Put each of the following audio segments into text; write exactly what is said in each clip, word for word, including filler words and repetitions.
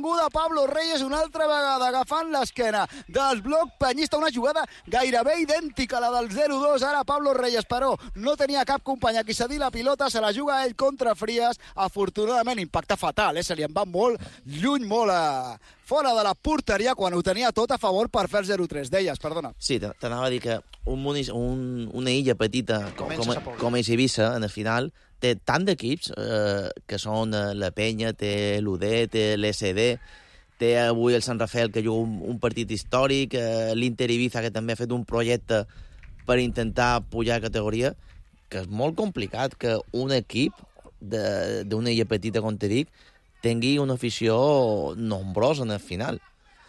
benvinguda a Pablo Reyes una altra vegada, agafant l'esquena del bloc penyista, una jugada gairebé idèntica a la del zero dos. Ara Pablo Reyes, però, no tenia cap company a qui cedir la pilota, se la juga ell contra Frías. Afortunadament, impacta fatal, eh? Se li en va molt lluny, molt a... fora de la porteria, quan ho tenia tot a favor per fer el zero tres. Deies, perdona. Sí, t'anava a dir que un, un, una illa petita com, com, com és Eivissa, en el final, té tant d'equips eh, que són la Penya, té l'U D, té l'S D, té avui el Sant Rafael, que juga un, un partit històric, eh, l'Inter Ibiza, que també ha fet un projecte per intentar pujar a categoria, que és molt complicat que un equip d'una illa petita, com te dic, tingui una afició nombrosa en el final.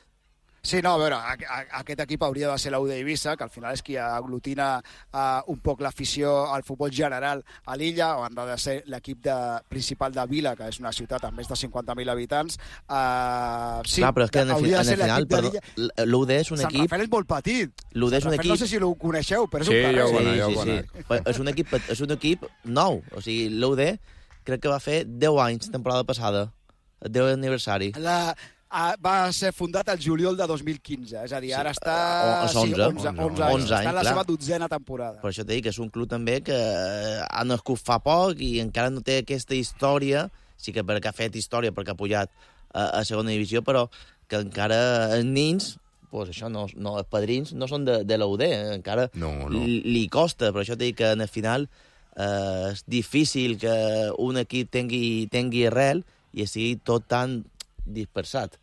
Sí, no, a veure, a, a, aquest equip hauria de ser l'U D Eivissa, que al final és qui aglutina uh, un poc l'afició al futbol general a l'illa, o han de ser l'equip de, principal de Vila, que és una ciutat amb més de cinquanta mil habitants. Uh, sí, clar, però és que en el, hauria en el final, perdó, l'U D és un Sant equip... Sant Rafael és molt petit. L'U D és un equip... No sé si ho coneixeu, però és sí, un carrer. Jo sí, jo sí, sí. sí. És un equip, és un equip nou. O sigui, l'U D crec que va fer deu anys temporada passada. El deu aniversari. La... va ser fundat el juliol de dos mil quinze, és a dir, ara està... O, o onze, sí, onze, onze, anys, onze anys, està en la clar. seva dotzena temporada. Per això t'he dit que és un club també que ha nascut fa poc i encara no té aquesta història, sí que perquè ha fet història, perquè ha pujat a, a segona divisió, però que encara els nins, pues això no, no, els padrins no són de, de l'U D, encara no, no. Li, li costa, per això t'he dit que en el final eh, és difícil que un equip tingui, tingui arrel i sigui tot tan dispersat.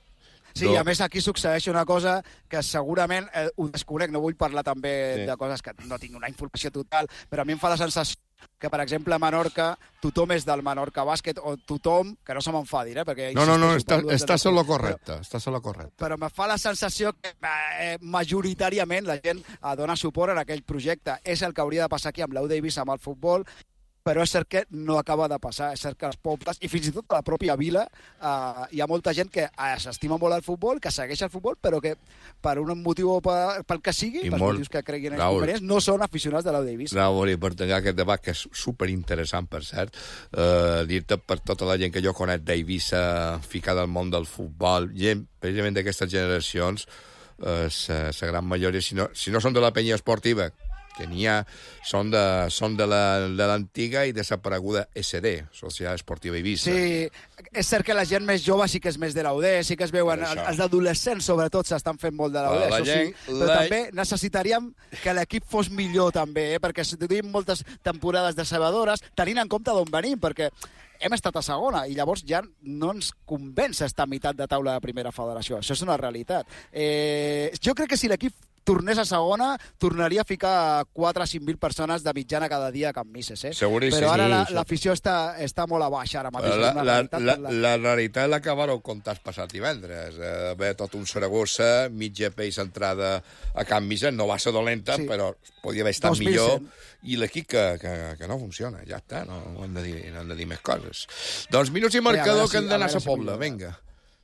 Sí, i a més aquí succeeix una cosa que segurament eh, ho desconec, no vull parlar també sí. de coses que no tinc una informació total, però a mi em fa la sensació que, per exemple, a Menorca tothom és del Menorca Bàsquet, o tothom, que no se m'enfadin, eh? Perquè, no, no, no, està, estàs en lo correcte, però, estàs en lo correcte. Però me fa la sensació que eh, majoritàriament la gent eh, dona suport a aquell projecte. És el que hauria de passar aquí amb l'U D Eivissa, amb el futbol, però és cert que no acaba de passar, és cert que els pobles, i fins i tot a la pròpia vila, eh, hi ha molta gent que eh, s'estima molt el futbol, que segueix el futbol, però que per un motiu o per, pel que sigui, I pels molt... motius que creguin els convenients, no són aficionats de l'U D Eivissa. Raül, i per tenir aquest debat, que és superinteressant, per cert, eh, dir-te per tota la gent que jo conec d'Eivissa, ficada al món del futbol, gent, precisament d'aquestes generacions, eh, la gran majoria, si no, si no són de la penya esportiva, que n'hi ha, són de, són de l'antiga i desapareguda S D, Societat Esportiva Eivissa. Sí, és cert que la gent més jove sí que és més de l'U D, sí que es veuen, els adolescents sobretot s'estan fent molt de l'U D, això gent, sí, però la... també necessitaríem que l'equip fos millor també, eh? Perquè si tenim moltes temporades decebedores, tenint en compte d'on venim, perquè hem estat a segona i llavors ja no ens convenç estar a meitat de taula de primera federació. Això és una realitat. Eh, jo crec que si l'equip tornés a segona, tornaria a ficar quatre o cinc mil persones de mitjana cada dia a Can Misses, eh? Seguríssim. Però ara sí, l'afició està, està molt a baix ara mateix. La, la, la, la... la realitat la que vareu comptar passat divendres. Eh, ve tot un Saragossa, mitja peix entrada a Can Misses, no va ser dolenta, sí. Però podia haver estat millor, i l'equip que, que, que no funciona, ja està, no, no, hem de dir, no hem de dir més coses. Doncs minuts i marcador sí, que hem d'anar a la Pobla, si vinga.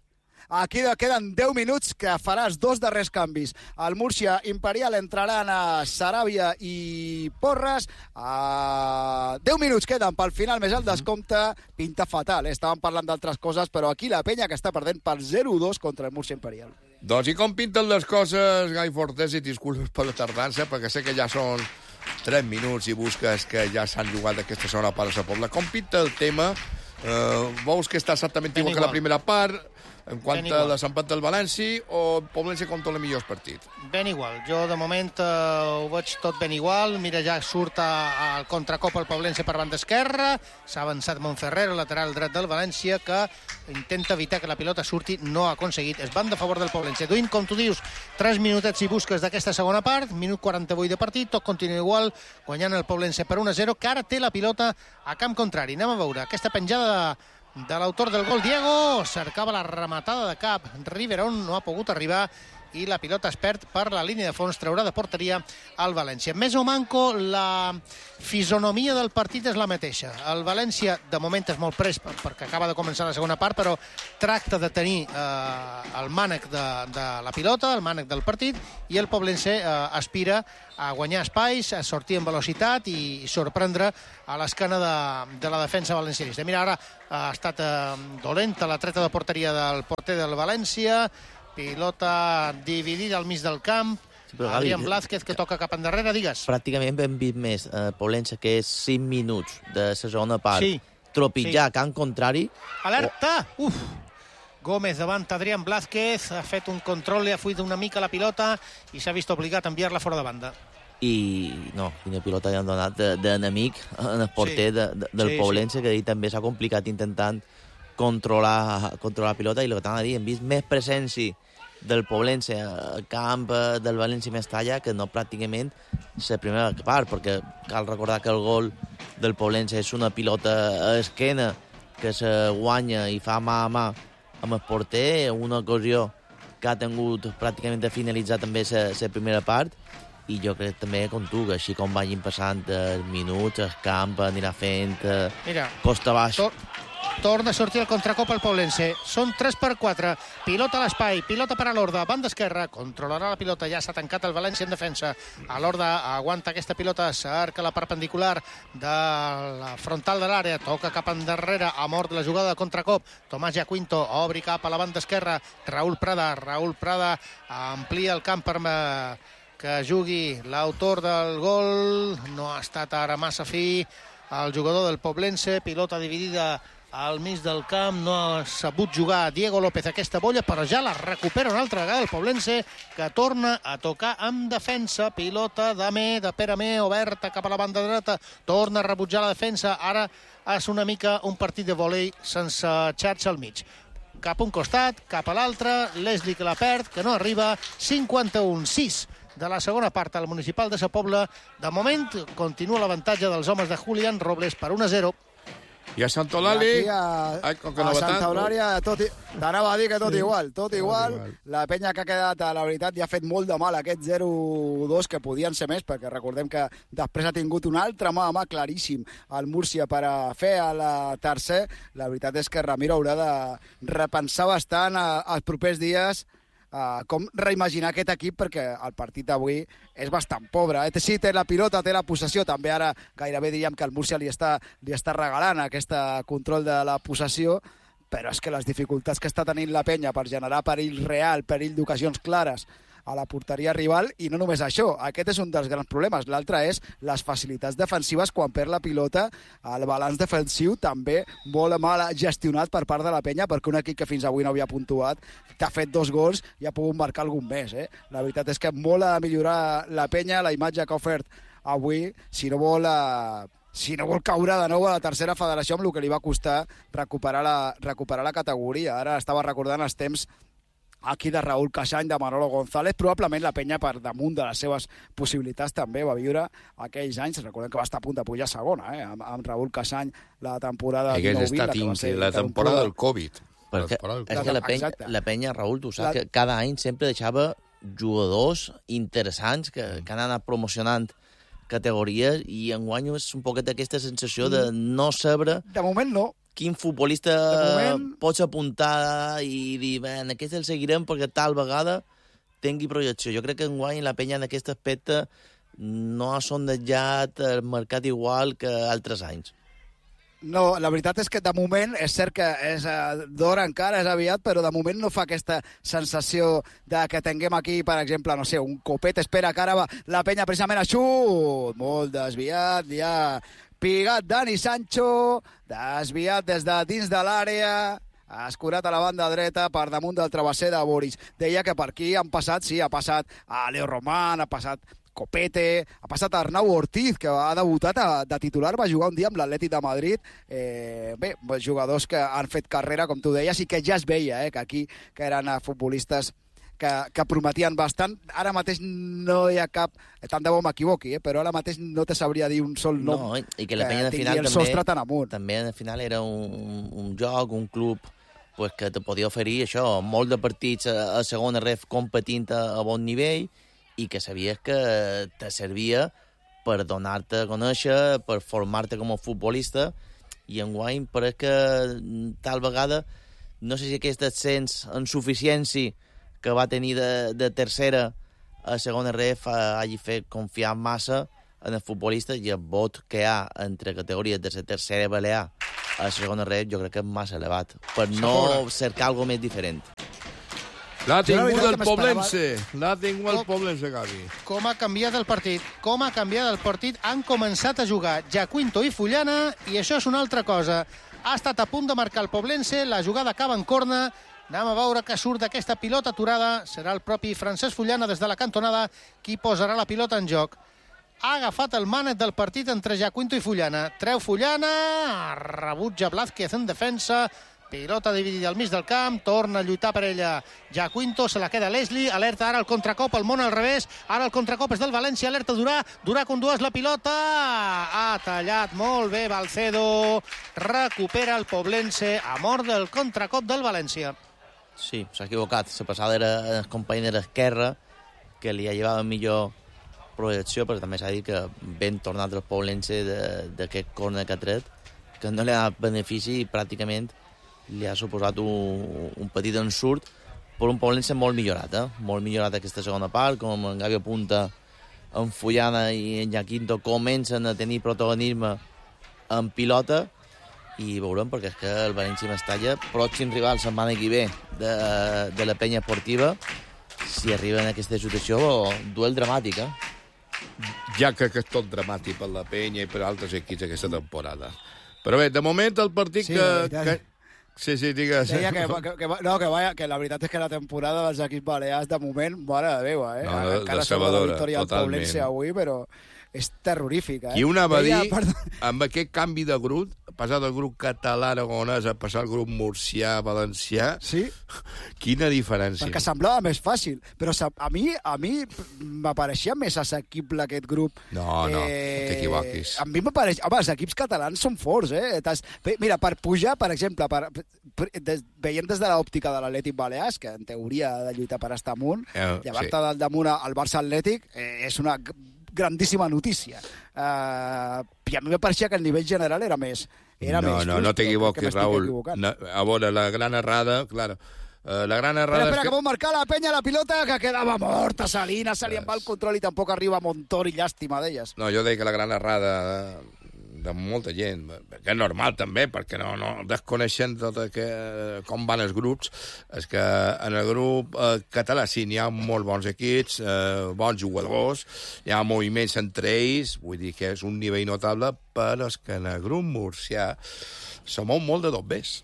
Aquí queden deu minuts que faràs dos darrers canvis. El Múrcia Imperial entraran a Saràbia i Porres. Uh, deu minuts queden pel final, més el descompte. Pinta fatal, eh? Estàvem parlant d'altres coses, però aquí la penya que està perdent per zero dos contra el Múrcia Imperial. Doncs i com pinten les coses, Gai Fortés, i disculpes per la tardança, perquè sé que ja són tres minuts i busques que ja s'han jugat aquesta segona part a la Pobla. Com pinta el tema? Uh, veus que està exactament igual que la primera part en quant a l'empat del València, o Poblense contra el millor partit? Ben igual. Jo, de moment, eh, ho veig tot ben igual. Mira, ja surt al contracop el Poblense per banda esquerra. S'ha avançat Montferrer, lateral dret del València, que intenta evitar que la pilota surti. No ha aconseguit. Es van de favor del Poblense. Duint, com tu dius, tres minutets i busques d'aquesta segona part. Minut quaranta-vuit de partit. Tot continua igual, guanyant el Poblense per un a zero, que ara té la pilota a camp contrari. Anem a veure aquesta penjada de... de l'autor del gol, Diego, cercava la rematada de cap, Riverón no ha pogut arribar i la pilota es perd per la línia de fons, traurà de porteria al València. Més o manco, la fisonomia del partit és la mateixa. El València, de moment, és molt pres perquè acaba de començar la segona part, però tracta de tenir eh, el mànec de, de la pilota, el mànec del partit, i el Poblense eh, aspira a guanyar espais, a sortir amb velocitat i, i sorprendre a l'esquena de, de la defensa valencianista. Mira, ara ha estat eh, dolenta la treta de porteria del porter del València, pilota dividida al mig del camp, sí, Adrián Blázquez que toca cap endarrere, digues. Pràcticament hem vist més eh, Poblense, que és cinc minuts de la segona part, sí, tropitjar sí. camp contrari. Alerta! Oh. Uf! Gómez davant Adrián Blázquez, ha fet un control, li ha fuit una mica la pilota i s'ha vist obligat a enviar-la fora de banda. I no, quina pilota li han donat d'enemic en el porter sí. de, de, del sí, Poblense, sí. que també s'ha complicat intentant controlar, controlar la pilota, i el que t'han de dir, hem vist més presència del Poblense al camp del València Mestalla que no pràcticament la primera part, perquè cal recordar que el gol del Poblense és una pilota a esquena que se guanya i fa mà a mà amb el porter, una ocasió que ha tingut pràcticament de finalitzar també la primera part, i jo crec també, com tu, que així com vagin passant els minuts, el camp anirà fent Mira, costa baix. Tor torna a sortir el contracop al Poblense. Són tres per quatre. Pilota a l'espai, pilota per a l'Horda, banda esquerra, controlarà la pilota, ja s'ha tancat el València en defensa. A l'Horda aguanta aquesta pilota, cerca la perpendicular de la frontal de l'àrea, toca cap endarrere, ha mort la jugada de contracop. Tomàs Jaquinto obri cap a la banda esquerra, Raúl Prada, Raúl Prada amplia el camp per que jugui l'autor del gol, no ha estat ara massa fi el jugador del Poblense, pilota dividida al mig del camp, no ha sabut jugar Diego López aquesta bolla, però ja la recupera una altra vegada el Poblense, que torna a tocar amb defensa, pilota d'Amé, de Pere Amé, oberta cap a la banda dreta, torna a rebutjar la defensa, ara és una mica un partit de vòlei sense xarxa al mig. Cap un costat, cap a l'altre, Leslie que la perd, que no arriba, cinquanta-un sis de la segona part al Municipal de Sa Pobla. De moment continua l'avantatge dels homes de Julián Robles per un a zero. I a Sant Eulàlia... A, Ai, a no Sant Eulàlia, tot i... t'anava a dir que tot sí. igual, tot igual. Tot igual. La penya que ha quedat, la veritat, ja ha fet molt de mal aquest zero dos, que podien ser més, perquè recordem que després ha tingut un altre mà a mà claríssim al Múrcia per a fer a la tercer. La veritat és que Ramiro haurà de repensar bastant als propers dies Uh, com reimaginar aquest equip, perquè el partit d'avui és bastant pobre. Eh? Sí, té la pilota, té la possessió, també ara gairebé diríem que el Múrcia li està, li està regalant aquest control de la possessió, però és que les dificultats que està tenint la penya per generar perill real, perill d'ocasions clares a la porteria rival, i no només això, aquest és un dels grans problemes. L'altre és les facilitats defensives quan perd la pilota, el balanç defensiu també molt mal gestionat per part de la penya, perquè un equip que fins avui no havia puntuat, que ha fet dos gols i ha pogut marcar algun més. Eh? La veritat és que molt ha de millorar la penya, la imatge que ha ofert avui, si no vol... A... si no vol caure de nou a la tercera federació, amb el que li va costar recuperar la, recuperar la categoria. Ara estava recordant els temps aquí de Raúl Casany, de Manolo González. Probablement la penya, per damunt de les seves possibilitats, també va viure aquells anys. Recordem que va estar a punt de pujar a segona, eh? amb, amb Raúl Casany la temporada dinou vint, la, que va ser la temporada del Covid. Perquè és que la penya, la penya, Raúl, tu saps la... que cada any sempre deixava jugadors interessants que, que han anat promocionant categories, i enguany és un poquet aquesta sensació de no saber... De moment no. Quin futbolista moment... pots apuntar i dir, bé, en aquest el seguirem perquè tal vegada tingui projecció. Jo crec que enguany la penya en aquest aspecte no ha sondejat el mercat igual que altres anys. No, la veritat és que de moment és cert que és d'hora encara, és aviat, però de moment no fa aquesta sensació de que tinguem aquí, per exemple, no sé, un copet, espera que ara va la penya precisament a xut, molt desviat, ja pigat Dani Sancho, desviat des de dins de l'àrea, ha escurat a la banda dreta per damunt del travesser de Boris. Deia que per aquí han passat, sí, ha passat a Leo Román, ha passat Copete, ha passat a Arnau Ortiz, que ha debutat a, de titular, va jugar un dia amb l'Atlètic de Madrid. Eh, bé, jugadors que han fet carrera, com tu deies, i que ja es veia eh, que aquí que eren futbolistes que, que prometien bastant. Ara mateix no hi ha cap... Tant de bo m'equivoqui, eh, però ara mateix no te sabria dir un sol nom no, i que la penya de final el també, sostre tan amunt. També al final era un, un joc, un club pues, que te podia oferir això, molt de partits a, a segona ref competint a, a bon nivell i que sabies que te servia per donar-te a conèixer, per formar-te com a futbolista, i enguany pareix que tal vegada, no sé si aquest ascens en suficiència que va tenir de, de tercera a segona ref hagi fet confiar massa en el futbolista, i el vot que hi ha entre categories de la tercera balear a la segona ref jo crec que és massa elevat, per no cercar alguna més diferent. L'ha tingut el Poblense, l'ha tingut el Poblense, Gavi. Com ha canviat el partit, com ha canviat el partit. Han començat a jugar Jacinto i Fullana, i això és una altra cosa. Ha estat a punt de marcar el Poblense, la jugada acaba en corna. Anem a veure que surt d'aquesta pilota aturada. Serà el propi Francesc Fullana des de la cantonada qui posarà la pilota en joc. Ha agafat el mànet del partit entre Jacinto i Fullana. Treu Fullana, rebutja Blázquez en defensa, pilota dividida al mig del camp, torna a lluitar per ella Jacinto, se la queda Leslie, alerta ara el contracop, el món al revés, ara el contracop és del València, alerta Durà, Durà condueix la pilota, ha tallat molt bé Balcedo, recupera el Poblense a mort del contracop del València. Sí, s'ha equivocat, la passada era el company de l'esquerra que li ha llevat millor projecció, però també s'ha dit que ben tornat el Poblense d'aquest corner que ha tret, que no li ha donat benefici i pràcticament li ha suposat un, un petit ensurt, però un Poblense molt millorat, eh? Molt millorat aquesta segona part, com en Gavi apunta, en Fullana i en Jacinto comencen a tenir protagonisme en pilota, i veurem, perquè és que el València Mestalla, pròxim rival setmana que ve de, de la penya esportiva, si arriba en aquesta situació, duel dramàtic, eh? Ja crec que és tot dramàtic per la penya i per altres equips aquesta temporada. Però bé, de moment el partit sí, que... que... Sí, sí, digues. Deia que, que, que, no, que, vaya, que la veritat és que la temporada dels equips balears, de moment, mare de Déu, eh? No, encara de Salvador, la victòria del Poblense avui, però és terrorífica, eh? Qui una va dir, amb aquest canvi de grup, passar del grup català-aragonès a passar al grup murcià-valencià, sí? Quina diferència. Perquè semblava més fàcil, però a mi a mi m'apareixia més assequible aquest grup. No, no, eh, no t'equivoquis. A mi m'apareix... Home, els equips catalans són forts, eh? Mira, per pujar, per exemple, per, per, des, veient des de l'òptica de l'Atlètic Balears, que en teoria ha de lluitar per estar amunt, eh, llevar-te sí. del damunt al Barça Atlètic eh, és una grandíssima notícia. Uh, I a mi me pareixia que el nivell general era més... Era no, més no, just, no t'equivoquis, Raül. No, a veure, la gran errada, claro, uh, la gran errada... Espera, espera, que... que vol marcar la penya la pilota, que quedava morta, Salina, se li en va el control i tampoc arriba Montor i llàstima d'elles. No, jo deia que la gran errada de molta gent, que és normal també, perquè no, no desconeixen tot que, com van els grups, és que en el grup eh, català sí, n'hi ha molt bons equips, eh, bons jugadors, hi ha moviments entre ells, vull dir que és un nivell notable, però és que en el grup murcià se mou molt de dobbers.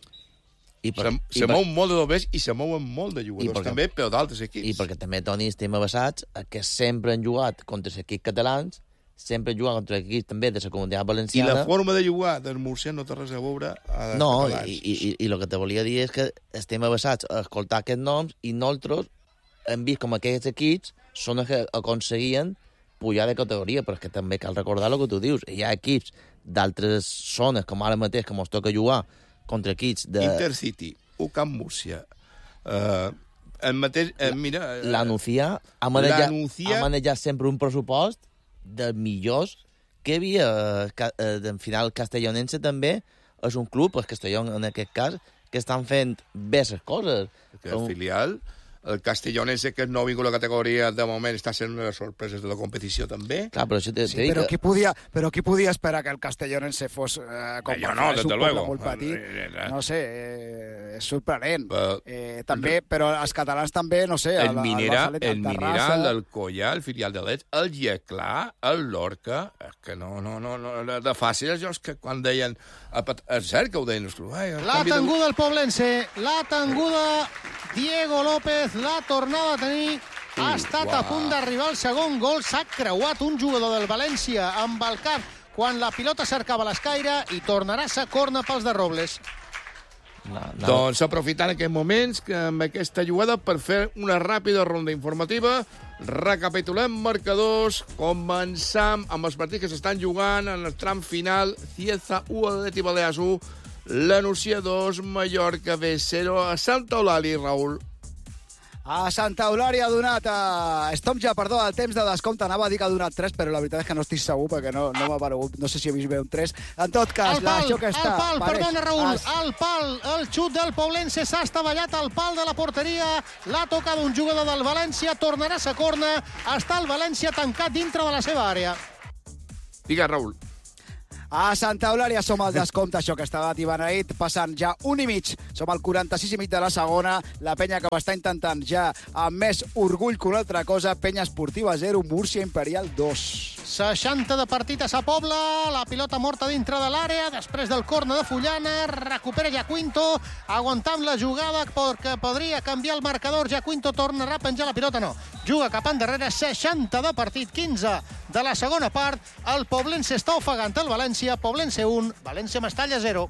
I per, se se per... mou molt de dobbers i se mouen molt de jugadors perquè, també, però d'altres equips. I perquè també, Toni, estem avasats que sempre han jugat contra els equips catalans, sempre jugant contra equips també de la comunitat valenciana. I la forma de jugar del murcià no té res a veure a no, i, i, i el que te volia dir és que estem avasats a escoltar aquests noms i nosaltres hem vist com aquests equips són els que aconseguien pujar de categoria, però és que també cal recordar el que tu dius. Hi ha equips d'altres zones, com ara mateix, que ens toca jugar contra equips de... Intercity, U Camp Múrcia, uh, el mateix... Uh, mira... Uh, la Nucía ha manejat, Nucía... ha manejat sempre un pressupost de millors que hi havia eh, en final castellonense també és un club, el Castelló en aquest cas, que estan fent bé les coses. Que el filial, el castellonense, que no ha vingut a la categoria de moment, està sent una de les sorpreses de la competició també. Clar, però això te, sí, te però, que... qui podia, però qui podia esperar que el castellonense fos eh, com jo no, des de luego. Molt petit? No sé, eh, és sorprenent. Però, eh, també, però els catalans també, no sé... El, el Minera, el, el Minera, l'Alcoyà, el filial de l'Et, el Lleclà, el Lorca, és que no, no, no, no, de fàcil, això és que quan deien... És cert que ho deien els clubs. L'ha tenguda el Poblense, l'ha tenguda Diego López, l'ha tornada a tenir, ha uh, estat uah. a punt d'arribar al segon gol, s'ha creuat un jugador del València amb el cap quan la pilota cercava l'escaire i tornarà a ser corna pels de Robles. No, no. Doncs aprofitant aquests moments que amb aquesta jugada per fer una ràpida ronda informativa, recapitulem marcadors, començam amb els partits que s'estan jugant en el tram final. Cieza u, Atlètic Balears u, La Nucia dos, Mallorca B zero. A Santa Eulàlia, Raül. A Santa Eulàlia ha donat... A... Estom ja, perdó, el temps de descompte. Anava a dir que ha donat tres, però la veritat és que no estic segur, perquè no, no m'ha paregut. No sé si he vist bé un tres. En tot cas, el pal, la que està... El pal, pareix, perdona, Raül. es... El pal, el xut del Poblense s'ha estavellat al pal de la porteria. L'ha tocat un jugador del València. Tornarà a ser corna. Està el València tancat dintre de la seva àrea. Digues, Raül. A Santa Eulàlia som al descompte, això que estava dit Beneït, passant ja un i mig. Som al quaranta-sis i mig de la segona. La penya que ho està intentant ja amb més orgull que una altra cosa. Penya Esportiva zero, Múrcia Imperial dos. seixanta de partit a Sa Pobla, la pilota morta dintre de l'àrea, després del corna de Fullana, recupera Jaquinto, aguantant la jugada perquè podria canviar el marcador. Jaquinto tornarà a penjar la pilota, no. Juga cap endarrere, seixanta de partit, quinze de la segona part. El Poblense està ofegant el València, Poblense un, València Mestalla zero.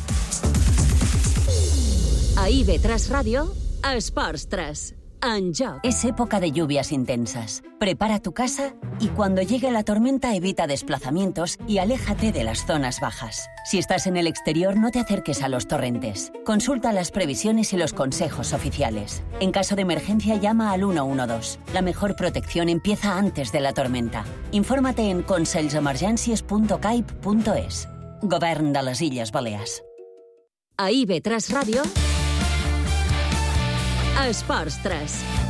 A I B tres Radio, Esports tres. En joc. Es época de lluvias intensas. Prepara tu casa y cuando llegue la tormenta evita desplazamientos y aléjate de las zonas bajas. Si estás en el exterior, no te acerques a los torrentes. Consulta las previsiones y los consejos oficiales. En caso de emergencia, llama al uno uno dos. La mejor protección empieza antes de la tormenta. Infórmate en conselsemergències punto caip punto es. Govern de les Illes Balears. A I B tres Radio, Esports tres.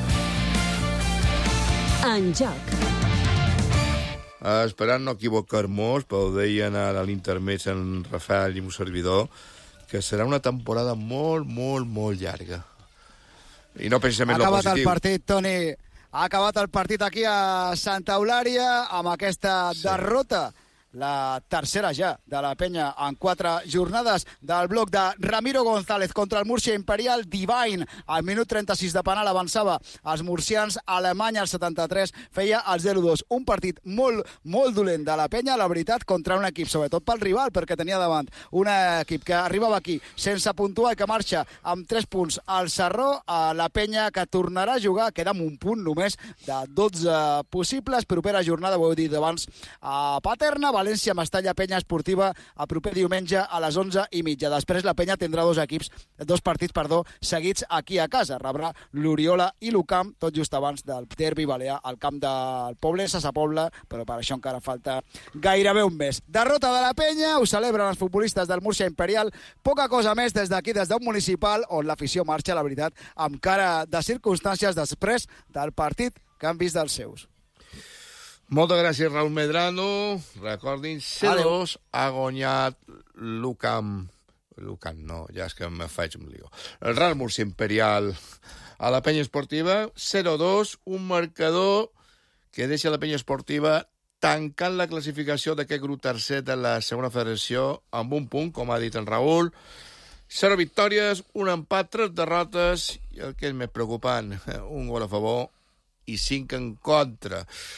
En joc. Esperant no equivocar-nos, però ho deien a l'intermig en Rafael i un servidor, que serà una temporada molt, molt, molt llarga. I no precisament lo positiu. Ha acabat el partit, Toni. Ha acabat el partit aquí a Santa Eulàlia amb aquesta sí. derrota. La tercera ja de la penya en quatre jornades del bloc de Ramiro González contra el Múrcia Imperial. Divine, al minut trenta-sis de penal, avançava els murcians. Alemanya, al setanta-tres, feia el zero dos. Un partit molt, molt dolent de la penya, la veritat, contra un equip, sobretot pel rival, perquè tenia davant un equip que arribava aquí sense puntuar i que marxa amb tres punts al Sarró. La penya que tornarà a jugar, queda amb un punt només de dotze possibles. Propera jornada, ho heu dit abans, a Paterna, València, Mestalla, Penya Esportiva, a proper diumenge a les onze i mitja. Després la penya tindrà dos equips, dos partits, perdó, seguits aquí a casa. Rebrà l'Oriola i l'Ucamp, tot just abans del derbi balear, al camp del Poblense, a Sa Pobla, però per això encara falta gairebé un mes. Derrota de la penya, ho celebren els futbolistes del Múrcia Imperial. Poca cosa més des d'aquí, des d'un municipal, on l'afició marxa, la veritat, amb cara de circumstàncies després del partit que han vist dels seus. Moltes gràcies, Raül Medrano. Recordin, zero dos ha guanyat l'Ucamp. L'Ucamp no, ja és que me faig un lío. El Real Múrcia Imperial a la penya esportiva, zero dos, un marcador que deixa la penya esportiva tancant la classificació d'aquest grup tercer de la segona federació amb un punt, com ha dit en Raül. Zero victòries, un empat, tres derrotes, i el que és més preocupant, un gol a favor i cinc en contra.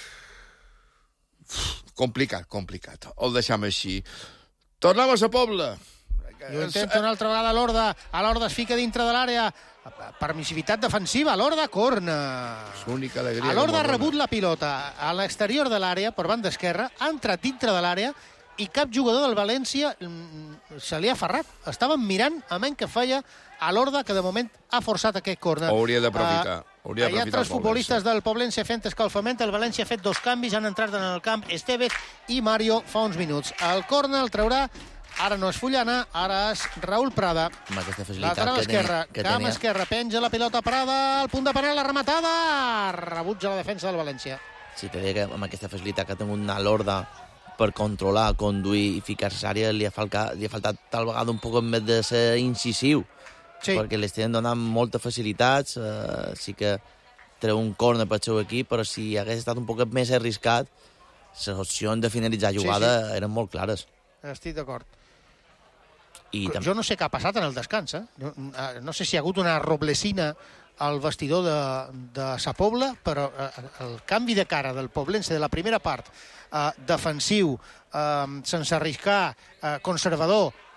Complicat, complicat. El deixam així. Tornem a Sa Pobla. Jo intento una altra vegada a l'Horda. A l'Horda es fica dintre de l'àrea. Permissivitat defensiva. A l'Horda, corna. L'única alegria. A l'Horda ha rebut la pilota a l'exterior de l'àrea, per banda esquerra, ha entrat dintre de l'àrea i cap jugador del València se li ha aferrat. Estaven mirant a menys que feia a l'Horda, que de moment ha forçat aquest córner. Hauria d'aprofitar. Uh, Hauria hi ha tres futbolistes del Poblense fent escalfament. El València ha fet dos canvis. Han entrat en el camp Estevez i Mario fa uns minuts. El córner el traurà. Ara no és Fullana, ara és Raül Prada. Amb aquesta facilitat lateral que esquerra, tenia, que camp tenia. esquerra, penja la pilota Prada, al punt de penal, la rematada, rebutja la defensa del València. Sí, te deia que amb aquesta facilitat que ha tingut a l'Horda per controlar, conduir i ficar-se a l'àrea, li, ha faltat, li ha faltat tal vegada un poc més de ser incisiu, sí. Perquè li estan donant moltes facilitats, eh, sí que treu un córner pel seu equip, però si hagués estat un poc més arriscat, les opcions de finalitzar jugada sí, sí. eren molt clares. Estic d'acord. I jo no sé què ha passat en el descans, eh? No, no sé si hi ha hagut una roblesina al vestidor de, de Sa Pobla, però el canvi de cara del Poblense de la primera part, eh, defensiu, eh, sense arriscar, eh, conservador,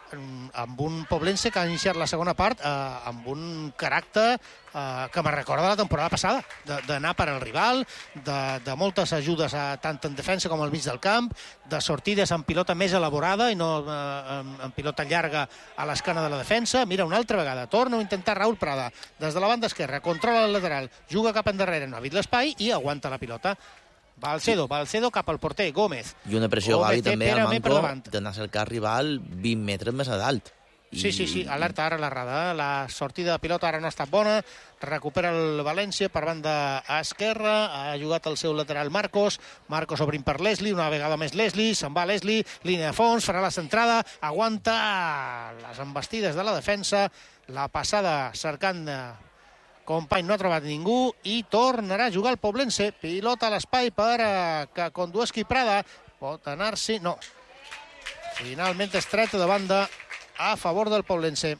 amb un Poblense que ha iniciat la segona part eh, amb un caràcter eh, que me recorda la temporada passada, d'anar per al rival, de, de moltes ajudes a, tant en defensa com al mig del camp, de sortides amb pilota més elaborada i no eh, amb, amb pilota llarga a l'esquena de la defensa. Mira, una altra vegada, torna a intentar Raúl Prada, des de la banda esquerra, controla el lateral, juga cap endarrere, no ha vist l'espai i aguanta la pilota. Balcedo, Balcedo cap al porter, Gómez. I una pressió, Gavi, també al manco d'anar a cercar rival vint metres més a dalt. I... Sí, sí, sí, alerta ara l'errada. La sortida de pilota ara no ha estat bona. Recupera el València per banda esquerra. Ha jugat el seu lateral Marcos. Marcos obrint per Leslie, una vegada més Leslie. Se'n va Leslie, línia de fons, farà la centrada. Aguanta les embestides de la defensa. La passada cercant... Company no ha trobat ningú i tornarà a jugar el Poblense. Pilota a l'espai per uh, que Kondueski Prada pot anar-s'hi. No. Finalment estreta de banda a favor del Poblense.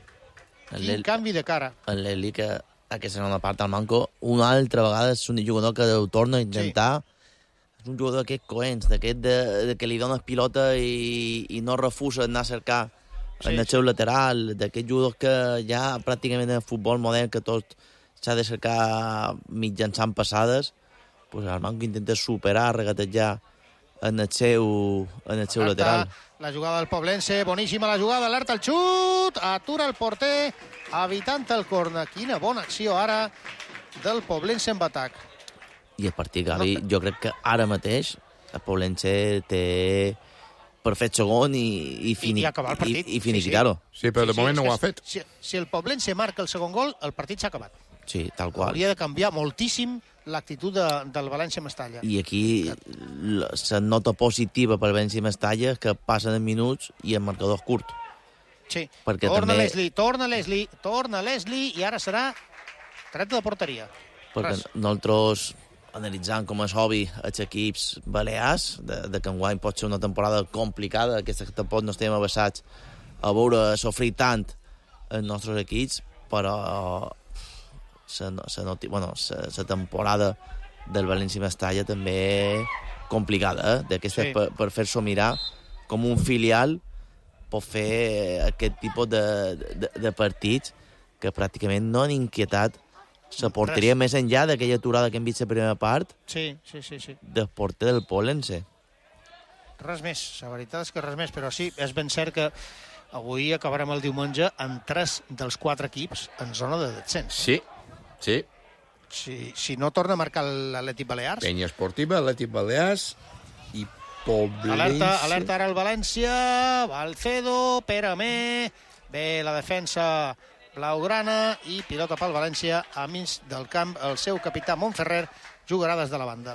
Quin canvi de cara. El Leslie, que aquesta segona part al manco, una altra vegada és un jugador que ho torna a intentar. Sí. És un jugador d'aquest coents, d'aquest de, de que li dones pilota i, i no refusa anar a cercar sí, en el seu sí. lateral, d'aquests jugadors que ja pràcticament en el futbol modern que tot s'ha de cercar mitjançant passades, pues el manco intenta superar, regatejar en el seu, en el seu alerta, lateral. La jugada del Poblense, boníssima la jugada, alerta el xut, atura el porter, evitant el corner. Quina bona acció ara del Poblense en atac. I el partit, Gavi, no. jo crec que ara mateix el Poblense té per fet segon i, i, fini, I, i acabar el partit. I, i finiquitar-ho. Sí, sí. sí, però de sí, moment sí, no ho ha fet. Si, si el Poblense marca el segon gol, el partit s'ha acabat. Sí, tal qual. Hauria de canviar moltíssim l'actitud de, del València-Mestalla. I aquí la nota positiva pel València-Mestalla és que passen en minuts i el marcador és curt. Sí, perquè torna també... Leslie, torna Leslie, torna Leslie i ara serà tret de porteria. Perquè Res. nosaltres, analitzant com és obvi els equips balears, de, de que enguany pot ser una temporada complicada, aquesta tampoc no estem abassats a veure sofrir tant els nostres equips, però la bueno, temporada del València-Mestalla també complicada, eh? D'aquesta sí. per, per fer-s'ho mirar com un filial pot fer aquest tipus de, de, de partits que pràcticament no han inquietat la porteria més enllà d'aquella aturada que hem vist la primera part sí, sí, sí, sí. del porter del Poblense. Res més, la veritat és que res més, però sí, és ben cert que avui acabarem el diumenge amb tres dels quatre equips en zona de descens. Sí, sí. Si, si no torna a marcar l'Atlètic Balears... Penya Esportiva, Atlètic Balears i Poblense... Alerta, alerta ara el València, Balcedo, Pere Amé, bé la defensa blaugrana i pilota pel València a mig del camp. El seu capità Montferrer jugarà des de la banda.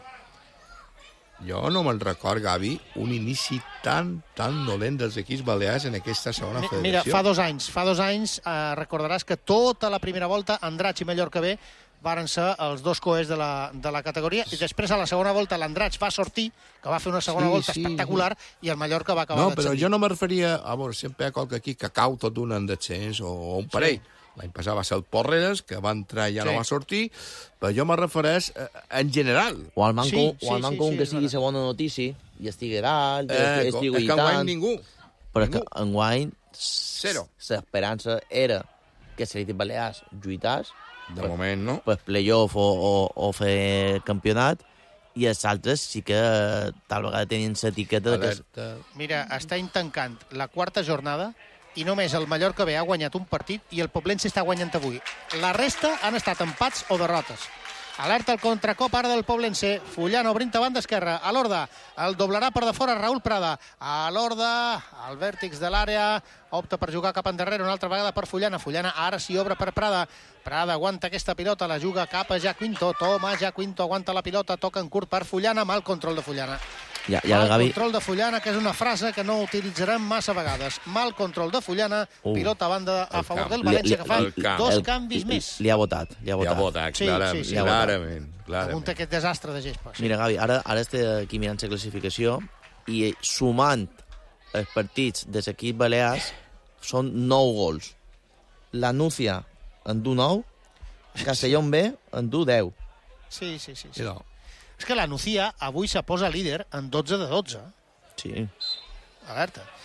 Jo no me'n record, Gavi, un inici tan, tan dolent dels equips balears en aquesta segona federació. Mira, fa dos anys, fa dos anys eh, recordaràs que tota la primera volta Andratx i Mallorca B varen ser els dos coers de la, de la categoria i després a la segona volta l'Andratx va sortir, que va fer una segona sí, volta sí, espectacular sí. I el Mallorca va acabar no, però jo no me referia, a veure, sempre hi ha qualque aquí que cau tot un en descens o, o un parell. Sí. L'any passat va ser el Porreres, que va entrar i ja sí. no va sortir, però jo me refereix eh, en general. O al manco, sí, sí, o al manco sí, sí, que sí, sigui segona notícia, i estigui dalt, eh, i estigui és que enguany ningú. Però ningú. que enguany zero. L'esperança era que l'Atlètic Balears lluitàs de per, moment, no? Per playoff o, o, o fer campionat, i els altres sí que tal vegada tenien l'etiqueta de que... Mira, està tancant la quarta jornada i només el Mallorca B ha guanyat un partit i el Poblense està guanyant avui. La resta han estat empats o derrotes. Alerta el contracop ara del Poblense. Fullana obrint a banda esquerra. A l'Horda. El doblarà per de fora Raúl Prada. A l'Horda. Al vèrtex de l'àrea. Opta per jugar cap endarrere una altra vegada per Fullana. Fullana ara s'hi obre per Prada. Prada aguanta aquesta pilota. La juga cap a Jaquinto. Toma, Jaquinto aguanta la pilota. Toca en curt per Fullana. Mal control de Fullana. Ja, ja, mal Gavi... control de Fullana, que és una frase que no utilitzarem massa vegades. Mal control de Fullana, uh, pilota a banda a favor camp. del València, que fa dos el, canvis el, més. Li ha votat. Li ha votat, li ha votat sí, clarament. Sí, sí, clarament, clarament. Apunta aquest desastre de gespa. Sí. Mira, Gavi, ara, ara estic aquí mirant la classificació i sumant els partits de l'equip balears són nou gols. La Núcia en du nou, Castellón B en du deu. Sí, sí, sí. sí. No. És que la Nucía avui se posa líder en dotze de dotze. Sí. Alerta.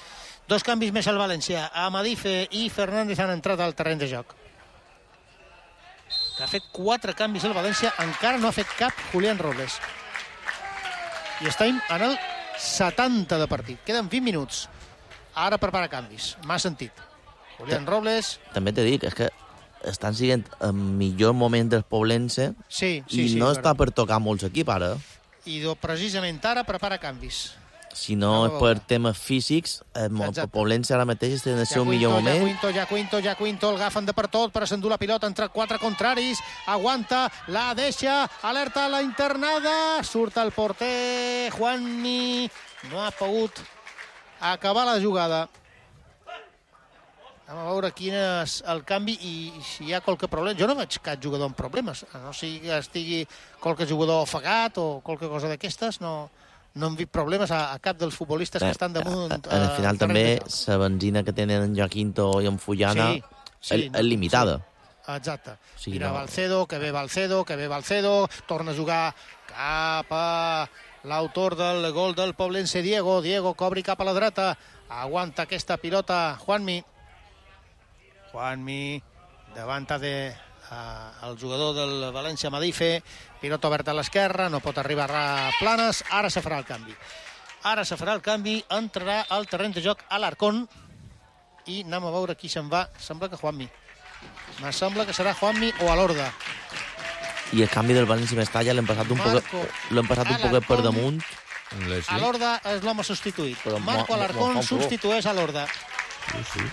Dos canvis més al València. Amadife i Fernández han entrat al terreny de joc. Que ha fet quatre canvis al València, encara no ha fet cap Julián Robles. I estem en el setanta de partit. Queden vint minuts. Ara prepara canvis. M'ha sentit. Julián Robles... També t'he dit, és que estan siguent el millor moment del Poblense sí, sí, i sí, no però... està per tocar molts equips ara. I precisament ara prepara canvis. Si no, no és per temes físics, el Poblense ara mateix està en el seu millor moment. Ja Quinto, ja Quinto, ja Quinto, el agafen de per tot per s'endur la pilota entre quatre contraris. Aguanta, la deixa, alerta la internada. Surt el porter, Juanmi. No ha pogut acabar la jugada. Anem a veure quin és el canvi i si hi ha qualque problema. Jo no veig cap jugador amb problemes. No sigui que estigui qualque jugador ofegat o qualque cosa d'aquestes, no, no hem vist problemes a, a cap dels futbolistes Bé, que estan damunt. A, a, al final uh, també la benzina que tenen en Joaquinto i en Fullana sí, sí, és, no, és limitada. Sí. Exacte. Sí, Mira no. Balcedo, que ve Balcedo, que ve Balcedo, torna a jugar cap a l'autor del gol del Poblense, Diego. Diego cobri cap a la dreta. Aguanta aquesta pilota Juanmi. Juanmi davant de uh, el jugador del València, Amadife. Pilota oberta a l'esquerra, no pot arribar a planes. Ara se farà el canvi. Ara se farà el canvi, entrarà al terreny de joc Alarcón i anem a veure qui se'n va. Sembla que Juanmi. Me sembla que serà Juanmi o Alorda. I el canvi del València Mestalla l'hem passat un poquet, l'hem passat un poquet per damunt. Alorda és l'home substituït. Però Marco Alarcón substitueix Alorda. Sí, sí.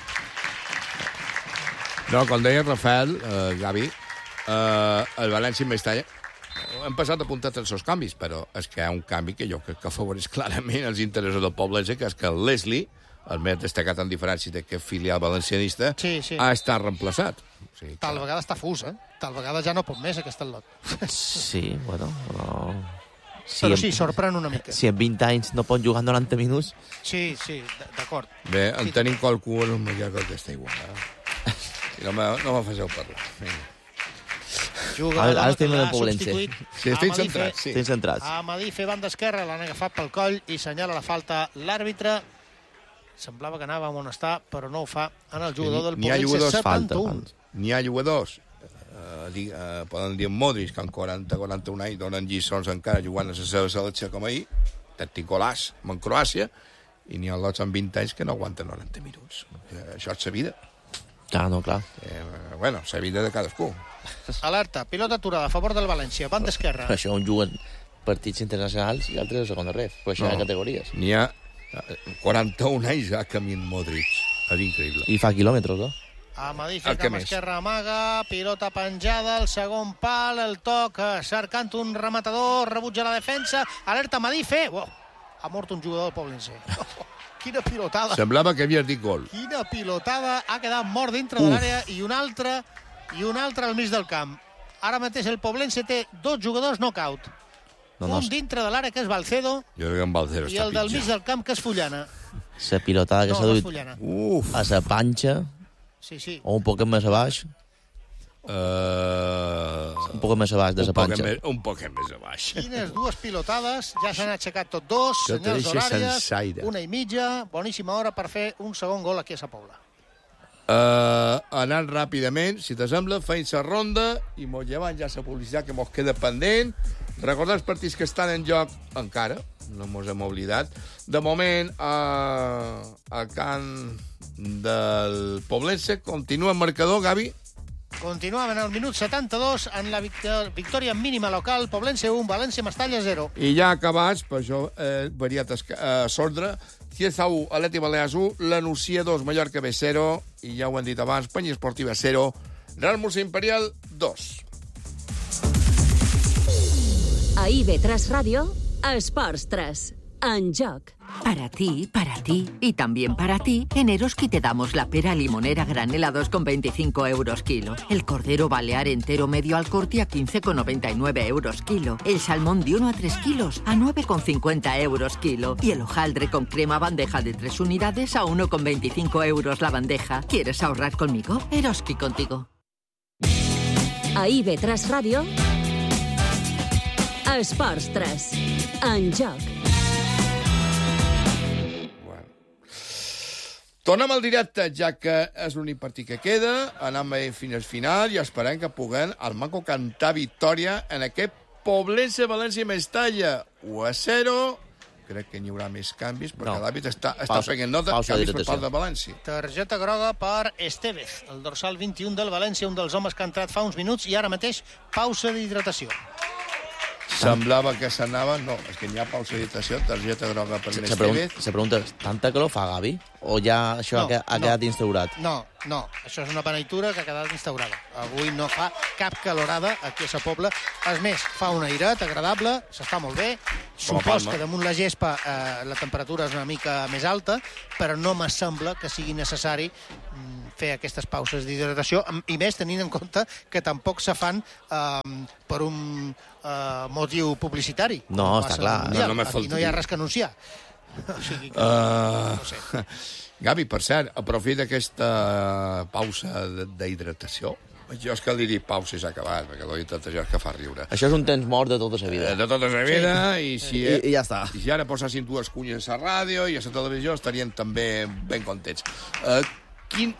No, com deia Rafael, eh, Gavi, eh, el València i Mestalla hem passat apuntat els seus canvis, però és que hi ha un canvi que jo crec que afavoreix clarament els interessos del Poblense, que és que el Leslie, el més destacat en diferència d'aquest filial valencianista, sí, sí. ha estat reemplaçat. O sigui, Tal que... vegada està fus, eh? Tal vegada ja no pot més aquest lot. Sí, bueno, però... Si però en... sí, sorprèn una mica. Si en vint anys no pot jugar noranta minuts... Sí, sí, d'acord. Bé, en sí. Tenim qualcú en un millor que està igual. Eh? No me, no me faceu parlar. Vinga. Juga ara, ara estem en el Poblense. Sí, estem centrats. Sí. Estem centrats. Amadife, banda esquerra, l'han agafat pel coll i senyala la falta l'àrbitre. Semblava que anava on està, però no ho fa en el jugador del Poblense. setanta-u. N'hi ha jugadors, eh, di, eh, poden dir Modric, que en quaranta quaranta un anys donen lliçons encara jugant a la seva selecció com ahir, Teticolàs, amb Croàcia, i n'hi ha lots amb vint anys que no aguanten noranta minuts. Això és la vida. Clar, no, clar. Eh, bueno, la vida de cadascú. Alerta, pilota aturada a favor del València, banda esquerra. Per això un juguen partits internacionals i altres de segona ref, per això no, hi ha categories. N'hi ha quaranta-un anys ja camí Modric. És increïble. I fa quilòmetres, no? Amadife cap esquerra amaga, pilota penjada, el segon pal, el toc, cercant un rematador, rebutja la defensa, alerta Amadife. Oh, ha mort un jugador del Poblense. Oh, quina pilotada. Semblava que havies dit gol. Quina pilotada, ha quedat mort dintre Uf. de l'àrea i un altre i un altre al mig del camp. Ara mateix el Poblense té dos jugadors knockout. No, no. Un dintre de l'àrea, que és Balcedo, jo crec que en Balcedo i el del mig del camp, que és Fullana. La pilotada que no, s'ha duit a la panxa, sí, sí. o un poc més a baix. Uh... Un poc més a baix de la panxa. Més, un poc més a baix. Quines dues pilotades, ja s'han aixecat tot dos, senyals horàries, una i mitja, boníssima hora per fer un segon gol aquí a Sa Pobla. Uh, anant ràpidament, si t'assembla, feim la ronda i mos llevant ja la publicitat que mos queda pendent. Recordar els partits que estan en joc encara, no mos hem oblidat. De moment, uh, al camp del Poblense continua el marcador, Gavi. Continuaven al minut setanta-dos en la victòria mínima local, Poblense un, València Mestalla zero. I ja acabats, per això eh, variat eh, s'ordre, Cieza u, Atleti Balears u, la Nucía dos, Mallorca B zero, i ja ho hem dit abans, Penya Esportiva zero, Real Murcia Imperial dos. A I V tres Radio, Esports tres. En joc. Para ti, para ti y también para ti, en Eroski te damos la pera limonera granela dos con veinticinco euros kilo. El cordero balear entero medio al corte a quince con noventa y nueve euros kilo. El salmón de uno a tres kilos a nueve con cincuenta euros kilo. Y el hojaldre con crema bandeja de tres unidades a uno con veinticinco euros la bandeja. ¿Quieres ahorrar conmigo? Eroski contigo. A I V tres Radio, Esports tres. En joc. Tornem al directe, ja que és l'únic partit que queda, anem fins al final i esperem que puguem al Manco cantar victòria en aquest Poblense-València-Mestalla. u a zero. Crec que n'hi haurà més canvis, perquè no. l'àrbit està, està prenent nota, canvis per part de València. Targeta groga per Estevez, el dorsal vint-i-un del València, un dels homes que ha entrat fa uns minuts, i ara mateix pausa d'hidratació. Semblava que s'anava... No, és que n'hi ha pausa d'hidratació, targeta groga per Estevez. Se pregunta, tanta calor fa Gavi? O ja això no, ha, ha no, quedat instaurat? No, no, això és una beneitura que ha quedat instaurada. Avui no fa cap calorada aquí a Sa Pobla. És més, fa un airet agradable, s'està molt bé. Supos que damunt la gespa eh, la temperatura és una mica més alta, però no m'assembla que sigui necessari fer aquestes pauses d'hidratació, i més tenint en compte que tampoc se fan eh, per un eh, motiu publicitari. No, està clar. No, no Aquí no hi ha res que anunciar. O sigui que, uh, no sé. Gavi, per cert, aprofita aquesta pausa d'hidratació. Jo és que li dic pausa i s'ha acabat, perquè l'hidratació és que fa riure. Això és un temps mort de tota la vida. De tota la vida, sí. i, si, I, i ja està. I si ara posessin dues cunyes a la ràdio i a la televisió estarien també ben contents. Uh, quin...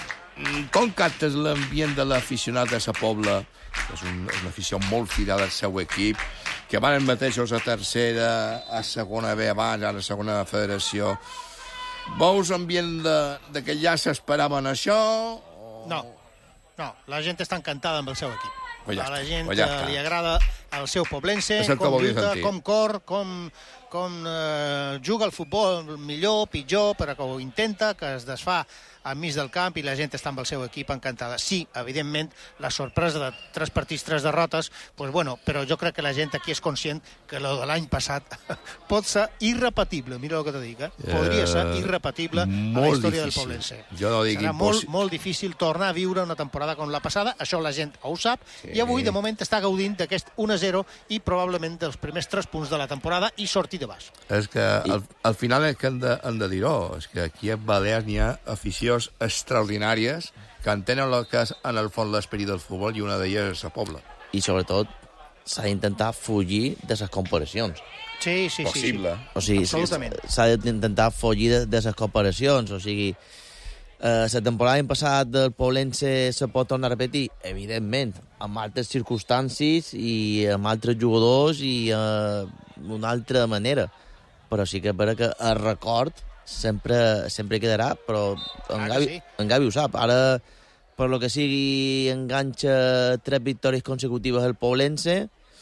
Com captes l'ambient de l'aficionat de Sa Pobla, que és, un, és una afició molt fidel al seu equip, que van els mateixos a tercera, a segona B abans, ara a segona federació. Veus ambient de, de que ja s'esperaven això? O... No, no, la gent està encantada amb el seu equip. Pues ja a la està, gent pues ja li agrada el seu poblense, com lluita, com cor, com, com eh, juga el futbol millor, pitjor, però que ho intenta, que es desfà enmig del camp i la gent està amb el seu equip encantada. Sí, evidentment, la sorpresa de tres partits, tres derrotes, pues bueno, però jo crec que la gent aquí és conscient que el de l'any passat pot ser irrepetible. Mira el que te dic, eh? Podria ser irrepetible uh, a la història difícil. del poblense. Jo no dic Serà molt, molt difícil tornar a viure una temporada com la passada, això la gent ho sap, sí. i avui, de moment, està gaudint d'aquest un a zero i probablement dels primers tres punts de la temporada i sortir de baix. És que al, al final és que hem de, hem de dir-ho, és que aquí a Balears n'hi ha afició extraordinàries que entenen el que és en el fons l'esperit del futbol, i una d'elles és Sa Pobla. I sobretot s'ha d'intentar fugir de les comparacions. Sí, sí, Possible. sí. O sigui, absolutament. S'ha d'intentar fugir de les comparacions. O sigui, eh, la temporada passada del Poblense se pot tornar a repetir? Evidentment, amb altres circumstàncies i amb altres jugadors i eh, d'una altra manera. Però sí que és vera que el record sempre, sempre quedarà, però en, ah, Gavi, sí. en Gavi ho sap. Ara, per lo que sigui, enganxa tres victòries consecutives al Poblense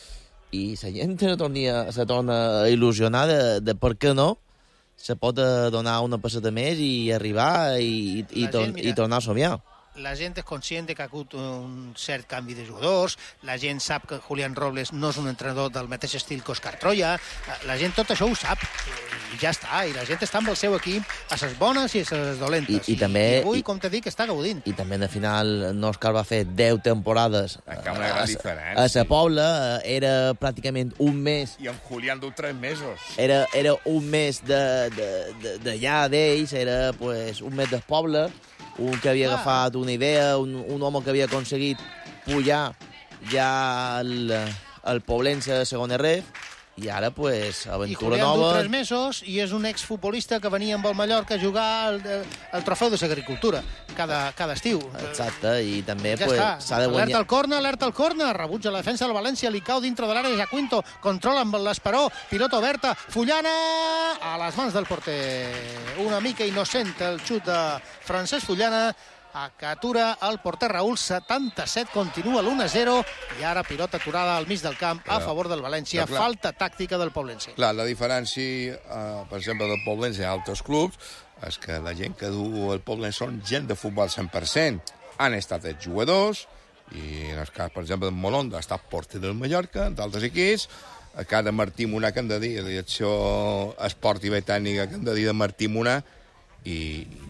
i la gent se torna, se torna a il·lusionar de, de per què no se pot donar una passeta més i arribar i, i, i, tor i tornar a somiar. La gent és conscient de que ha hagut un cert canvi de jugadors, la gent sap que Julián Robles no és un entrenador del mateix estil que Òscar Troya, la gent tot això ho sap, i ja està, i la gent està amb el seu equip a ses bones i a ses dolentes. I, i, també, I avui, com t'he dit, està gaudint. I també, al final, Òscar va fer deu temporades a, a, a Sa Pobla, era pràcticament un mes... I amb Julián du tres mesos. Era, era un mes d'allà de, de, de d'ells, era pues, un mes del poble, un que havia ah. agafat una idea, un, un home que havia aconseguit pujar ja al, al Poblense de segona ref, i ara, pues, aventura I nova... I Julián du tres mesos, i és un exfutbolista que venia amb el Mallorca a jugar al, al trofeu de l'agricultura cada, cada estiu. Exacte, i també ja pues, s'ha de guanyar... Alerta al córner, alerta al córner, rebutja la defensa del València, li cau dintre de l'àrea Jaquinto, controla amb l'esperó, pilota oberta, Fullana a les mans del porter. Una mica innocent el xut de Francesc Fullana, que atura el porter Raül, setanta-set, continua l'u a zero, i ara pilota aturada al mig del camp a favor del València, clar, falta tàctica del Poblense. Clar, la diferència, eh, per exemple, del Poblense a altres clubs, és que la gent que du el Poblense són gent de futbol cent per cent. Han estat els jugadors, i en el cas, per exemple, de Molonda ha estat porter del Mallorca, d'altres equips, a cada Martí Munà, que hem de dir, la direcció esportiva i tècnica, que hem de dir de Martí Munà, i...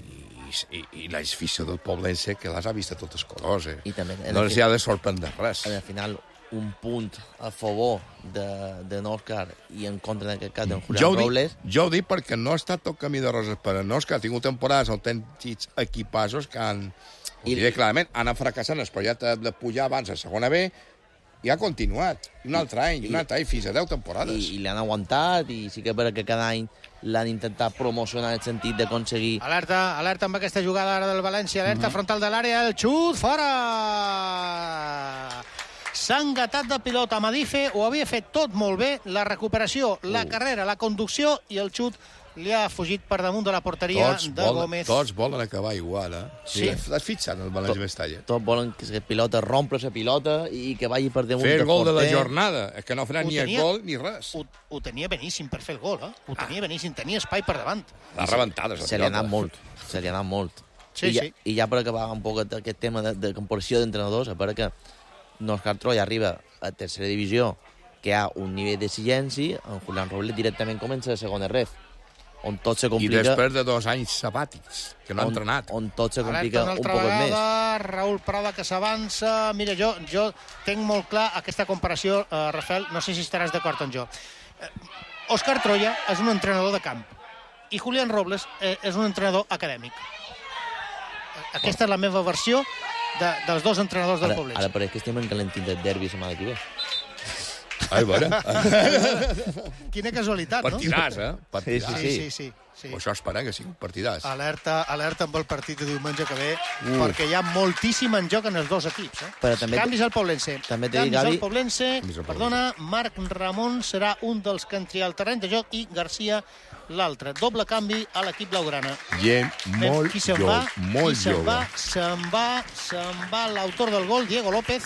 i, i l'afició del Poblense, que les ha vist a totes colors, eh? I també, no els hi ha de sorprendre res. Al final, un punt a favor de, de Òscar i en contra, en aquest cas, d'en Julián Robles. Jo ho dic perquè no ha estat tot camí de roses per en Òscar. Ha tingut temporades autèntics equipassos que han, ho diré clarament, han fracassat en el projecte de pujar abans a segona B, i ha continuat. Un altre any, un altre any, fins a deu temporades. I, i l'han aguantat, i sí que per que cada any l'han intentat promocionar en el sentit d'aconseguir... Alerta, alerta amb aquesta jugada ara del València, alerta mm-hmm. frontal de l'àrea, el xut, fora! S'ha engatat de pilota Madife, ho havia fet tot molt bé, la recuperació, la uh. carrera, la conducció i el xut li ha fugit per damunt de la porteria tots de volen, Gómez. Tots volen acabar igual, eh? Sí. L'has fitxat, el València Mestalla. Tots volen que la pilota rompre la pilota i que vagi per damunt fer del el gol porter. de la jornada, és que no farà ni el gol ni res. Ho, ho tenia beníssim per fer el gol, eh? Ho tenia ah. beníssim, tenia espai per davant. L'ha rebentada, la pilota. Se li ha anat molt, se li ha anat molt. Sí, I, ja, sí. I ja per acabar un poc aquest tema de, de comparació d'entrenadors, a part que Òscar Troya arriba a tercera divisió, que hi ha un nivell d'exigència, en Julián Robles directament comença a segona ref, on tot se complica... I després de dos anys sabàtics, que no ha entrenat. On tot se complica un poc vegada, més. Raül Prada que s'avança. Mira, jo, jo tinc molt clar aquesta comparació, eh, Rafael, no sé si estaràs d'acord amb jo. Eh, Òscar Troya és un entrenador de camp i Julián Robles eh, és un entrenador acadèmic. Aquesta és la meva versió de, dels dos entrenadors del Poblet. Ara pareix que estem en calentint de derbi la setmana que ve. Ai, veure. Quina casualitat, no? Partidàs, eh? Partidàs. Sí, sí, sí. sí. O això esperem que sigui un partidàs. Alerta, alerta amb el partit de diumenge que ve, uh. perquè hi ha moltíssim en joc en els dos equips. Eh? Però també Canvis al Poblense. També t'he Canvis dit, Gavi... al Poblense. Perdona, Marc Ramon serà un dels que entri al terreny de joc i Garcia l'altre. Doble canvi a l'equip blaugrana. Gent molt jove, molt qui se'n jove. va, se'n va, se'n va l'autor del gol, Diego López.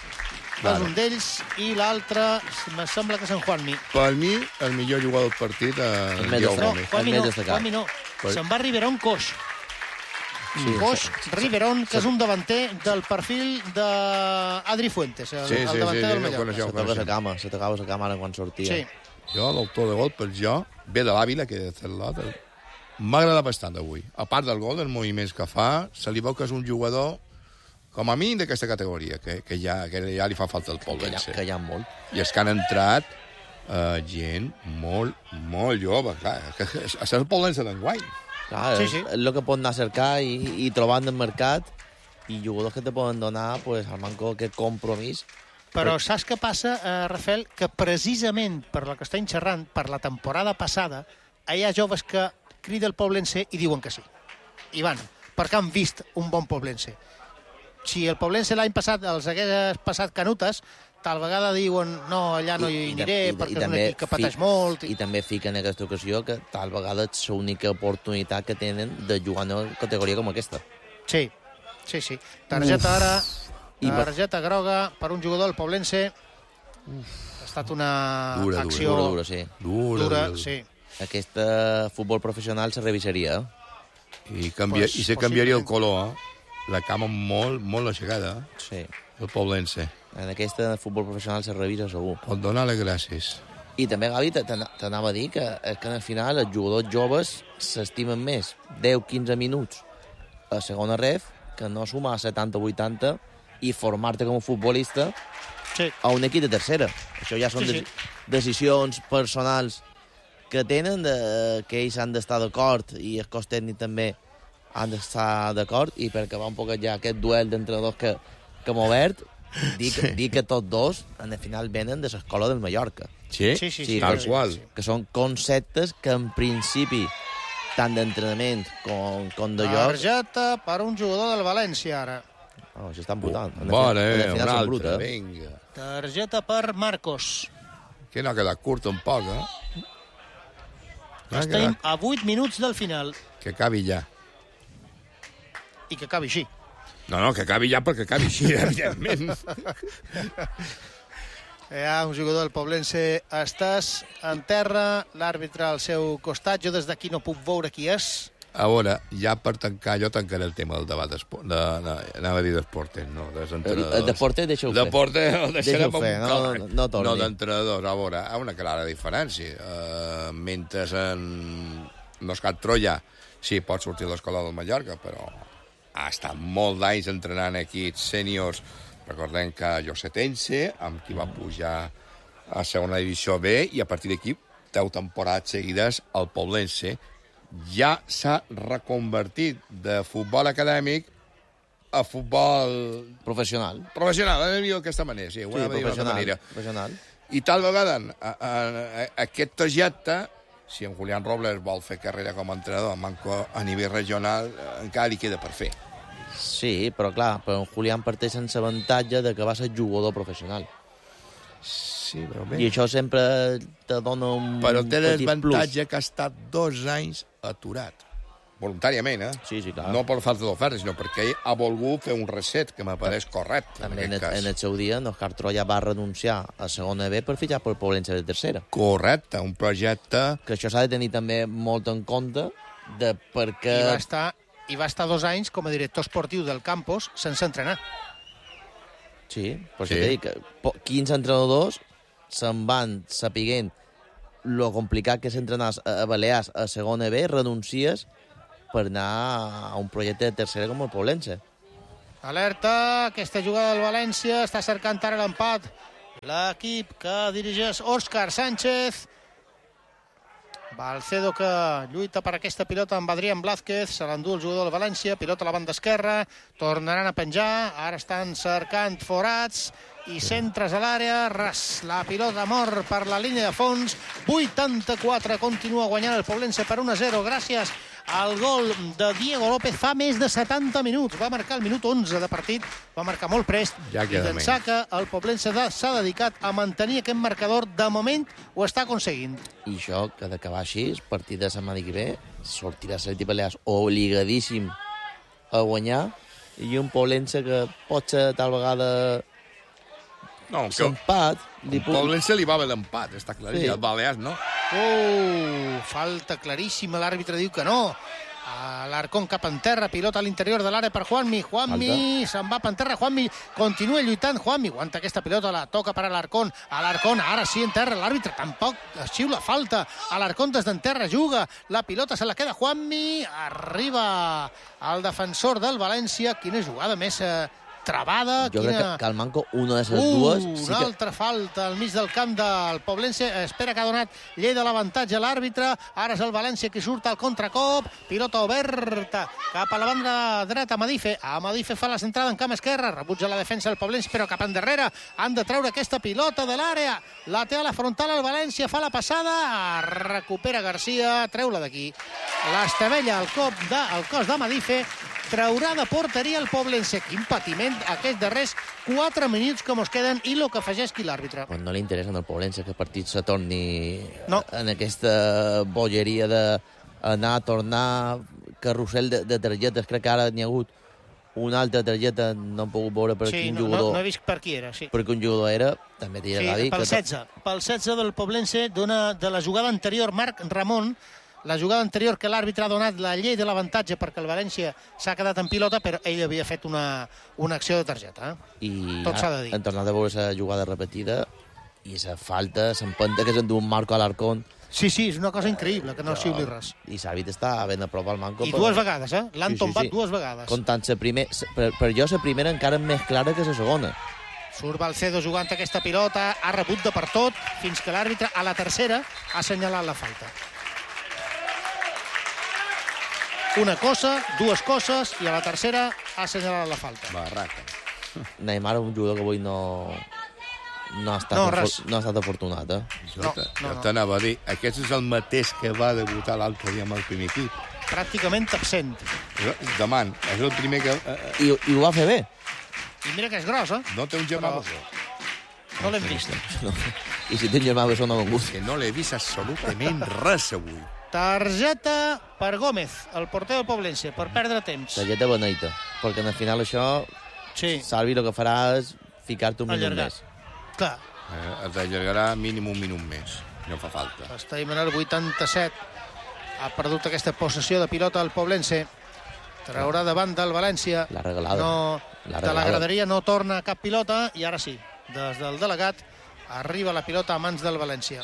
És un d'ells, i l'altre, me sembla que és en Juanmi. Per mi, el millor jugador del partit... Eh, el més no, Juanmi no, destacat. Juanmi no. Per... Se'n va Riverón Coix. Sí, Coix, sí. Riverón, que és un davanter del perfil d'Adri Fuentes, el, sí, sí, el davanter sí, del sí, Mallorca. Se toca la cama, se tocava la cama ara quan sortia. Sí. Jo, l'autor de gol, per jo, ve de l'Àvila, que he fet l'altre. M'agrada bastant avui. A part del gol, dels moviments que fa, se li veu que és un jugador... com a mi, d'aquesta categoria, que, que, ja, que ja li fa falta el Poblense. Que hi ha molt. I és que han entrat uh, gent molt, molt jove. Clar, que, que, és el Poblense d'enguany. Clar, sí, sí. És el que pot anar a cercar i, i trobant en mercat, i jugadors que te poden donar pues, al manco aquest compromís. Però saps què passa, eh, Rafael? Que precisament per la que estem xerrant, per la temporada passada, hi ha joves que crida el Poblense i diuen que sí. I van, perquè han vist un bon Poblense. Si el Poblense l'any passat els hagués passat canutes, tal vegada diuen no, allà no hi aniré I, i, perquè i és un equip que pateix molt. I, I també fica en aquesta ocasió que tal vegada és l'única oportunitat que tenen de jugar en una categoria com aquesta. Sí, sí, sí. Targeta ara, targeta groga per un jugador del Poblense. Uf. Ha estat una dura, acció... Dura, dura, sí. Dura, dura, dura. Sí. Aquesta futbol professional se revisaria. I, canvia, pues, i se canviaria el color, eh? La cama molt, molt aixecada. Sí. El Poblense. En aquesta futbol professional se revisa segur. Pot donar les gràcies. I també, Gavi, t'anava a dir que, que al final els jugadors joves s'estimen més deu a quinze minuts a segona ref que no sumar setanta o vuitanta i formar-te com a futbolista sí. a un equip de tercera. Això ja són sí, sí. decisions personals que tenen, de, que ells han d'estar d'acord i el cos tècnic també han d'estar d'acord, i per acabar un poc ja aquest duel d'entrenadors que, que hem obert, dir, sí. dir que tots dos en el final venen de l'escola del Mallorca. Sí? Sí, sí, sí. sí tal sí, qual. Sí. Que són conceptes que en principi tant d'entrenament com, com de joc... Targeta per un jugador del València, ara. Oh, això estan brutant. Oh, bona, eh, un altre, bruta. Vinga. Targeta per Marcos. Que no ha quedat curt un poc, eh? No Estem quedat... a vuit minuts del final. Que acabi ja. I que acabi així. No, no, que acabi ja perquè acabi així, evidentment. Hi ha un jugador del Poblense, estàs en terra, l'àrbitre al seu costat, jo des d'aquí no puc veure qui és. A veure, ja per tancar, jo tancaré el tema del debat d'esport, de, de, anava a dir d'esportes, no, dels entrenadors. El deporte, deixeu fer. Deporte, el deixarem fer, no, no, no torni. No, d'entrenadors, a veure, hi ha una clara diferència. Uh, mentre en Òscar Troya, sí, pot sortir de l'escola del Mallorca, però ha estat molt d'anys entrenant equips sèniors. Recordem que Llosetense, amb qui va pujar a segona divisió B, i a partir d'aquí, deu temporades seguides, el Poblense ja s'ha reconvertit de futbol acadèmic a futbol... Professional. Professional, ha de dir d'aquesta manera, sí. Sí, professional, professional. I tal vegada, a, a, a, aquest trajecte, si en Julián Robles vol fer carrera com a entrenador a Manco a nivell regional, encara li queda per fer. Sí, però clar, però en Julián parteix sense avantatge de que va ser jugador professional. Sí, però bé. I això sempre te dona un però té petit l'avantatge plus. que ha estat dos anys aturat. Voluntàriament, eh? Sí, sí, clar. No per falta d'oferta, sinó perquè ell ha volgut fer un reset que m'apareix correcte. També en, en, el, en el seu dia, Òscar Troya va renunciar a segona B per fitxar per Poblense de tercera. Correcte, un projecte... Que això s'ha de tenir també molt en compte de perquè... I va estar, i va estar dos anys com a director esportiu del campus sense entrenar. Sí, per Sí. això t'he dit que quinze entrenadors se'n van sapiguent lo complicat que és entrenar a Balears a segona B, renuncies per anar a un projecte de tercera com el Poblense. Alerta, aquesta jugada del València està cercant ara l'empat. L'equip que dirigeix Òscar Sánchez. Balcedo que lluita per aquesta pilota amb Adrián Blázquez, se l'endú el jugador del València, pilota a la banda esquerra, tornaran a penjar, ara estan cercant forats i centres a l'àrea, ras, la pilota mor per la línia de fons, vuitanta-quatre, continua guanyant el Poblense per un a zero, gràcies al gol de Diego López fa més de setanta minuts, va marcar el minut onze de partit, va marcar molt prest, Ja i queda d'ençà que el Poblense s'ha dedicat a mantenir aquest marcador, de moment ho està aconseguint. I això, que d'acabar així, el partit de setmana que ve, sortirà Celtic Balears obligadíssim a guanyar, i un Poblense que pot ser tal vegada No, que s'empat. el Poblense li va haver l'empat, està clar, Sí. i el Balears no. Oh, falta claríssima, l'àrbitre diu que no. L'Arcón cap en terra, pilota a l'interior de l'àrea per Juanmi. Juanmi se'n va per en terra, Juanmi continua lluitant, Juanmi aguanta aquesta pilota, la toca per a l'Arcón. A l'Arcón, ara sí en terra, l'àrbitre tampoc es xiula falta. A l'Arcón des d'en terra juga, la pilota se la queda Juanmi, arriba el defensor del València. Quina jugada més eh, travada. Jo quina... crec que, que el Manco, una de les Uh, dues... una Sí que... altra falta al mig del camp del Poblense. Espera que ha donat llei de l'avantatge a l'àrbitre. Ara és el València qui surt al contracop. Pilota oberta cap a la banda dreta. Madife. A Madife fa la centrada en camp esquerra. Rebutja la defensa del Poblense, però cap endarrere. Han de treure aquesta pilota de l'àrea. La té a la frontal el València. Fa la passada. Recupera Garcia. Treu-la d'aquí. L'estabella al cop de, al cos de Madife. Traurà de porteria el Poblense. Quin patiment aquests darrers quatre minuts que mos queden i el que afegeix qui l'àrbitre. Quan no li interessa al Poblense que el partit se torni No. en aquesta bogeria d'anar, tornar, carrusel de, de targetes. Crec que ara n'hi ha hagut una altra targeta, no hem pogut veure per Sí, quin no, jugador, no, no he vist per qui era, sí. perquè un jugador era, també t'hi Sí, ha dit... pel que... setze. Pel setze del Poblense, d'una, de la jugada anterior, Marc Ramon, la jugada anterior que l'àrbitre ha donat la llei de l'avantatge perquè el València s'ha quedat en pilota, però ell havia fet una, una acció de targeta. Eh? I Tot s'ha de dir. han tornat a veure la jugada repetida i la falta, s'empenta que s'endú un Marco Alarcón. Sí, sí, és una cosa increïble, que no es xiuli res. I l'àrbitre està ben a prop al Manco. I però- dues vegades, eh? L'han Sí, sí, tombat sí. dues vegades. Comptant la primer, per, per jo la primera encara és més clara que la segona. Surt Balcedo jugant aquesta pilota, ha rebut de per tot, fins que l'àrbitre a la tercera ha assenyalat la falta. Una cosa, dues coses, i a la tercera ha assenyalat la falta. Barraca. Neymar és un jugador que avui no, no, ha, estat No, no, res. no ha estat afortunat, eh? Jo No, te- no, jo no. t'anava a dir, aquest és el mateix que va debutar l'altre dia amb el primer equip. Pràcticament absent. Demant, és el primer que... Eh, eh, I, I ho va fer bé. I mira que és gros, eh? no té un germà Però- bessó. No l'hem vist. I si té un germà bessó no ha vengut. Que no l'he vist absolutament res avui. Targeta per Gómez, el porter del Poblense, per perdre temps. Targeta beneita. Perquè al final això, Sí, Salvi el que farà és ficar-te un minut allargar. més. Clar. Eh, es allargarà mínim un minut més. No fa falta. Està en el vuitanta-set. Ha perdut aquesta possessió de pilota al Poblense. Traurà davant del València. L'ha regalada. No, L'ha de la regalada. graderia no torna cap pilota i ara sí, des del delegat arriba la pilota a mans del València.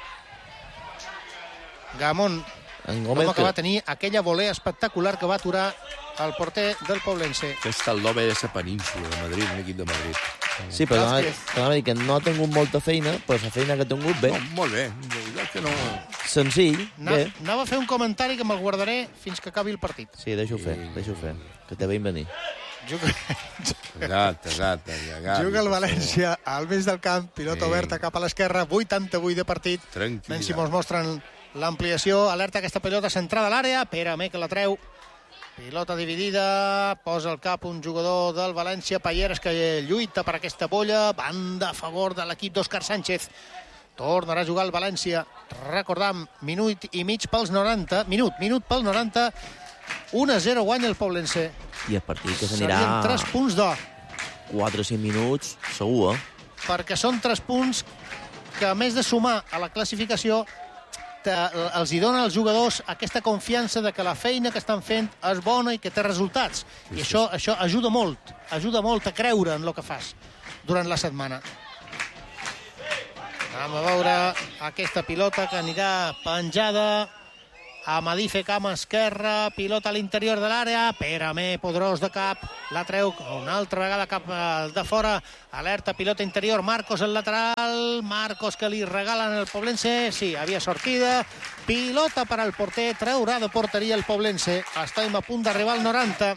Gamón, En l'home Gómez, que va que, tenir aquella volea espectacular que va aturar el porter del Poblense. Aquest el l'home de la península de Madrid, un equip de Madrid. sí, però anava, Vázquez. anava a dir que no ha tingut molta feina, però la feina que ha tingut bé, No, molt bé. La veritat que no... senzill, Na, bé. anava a fer un comentari que me'l guardaré fins que acabi el partit. Sí, deixa-ho fer, deixa-ho fer, que te veiem venir. Exacte, exacte. Juga el València al mig del camp, pilota oberta cap a l'esquerra, vuitanta-vuit de partit. Tranquil·litat. Si mos mostren l'ampliació, alerta aquesta pilota centrada a l'àrea, Pere Amé que la treu. Pilota dividida, posa al cap un jugador del València, Palleres, que lluita per aquesta bolla, banda a favor de l'equip d'Òscar Sánchez. Tornarà a jugar el València, recordam, minut i mig pels noranta, minut, minut pels noranta, un a zero guanya el Poblense. I el partit que s'anirà... Serien tres punts d'or. quatre o cinc minuts, segur, eh? Perquè són tres punts que, a més de sumar a la classificació, te, els hi dona als jugadors aquesta confiança de que la feina que estan fent és bona i que té resultats. I això, això ajuda molt, ajuda molt a creure en el que fas durant la setmana. Anem a veure aquesta pilota que anirà penjada a Madife, cama esquerra, pilota a l'interior de l'àrea, Pere Amé, poderós de cap, la treu una altra vegada cap de fora, alerta, pilota interior, Marcos el lateral, Marcos que li regalen el Poblense, sí, havia sortida, pilota per al porter, treurà de porteria el Poblense, estem a punt d'arribar al noranta.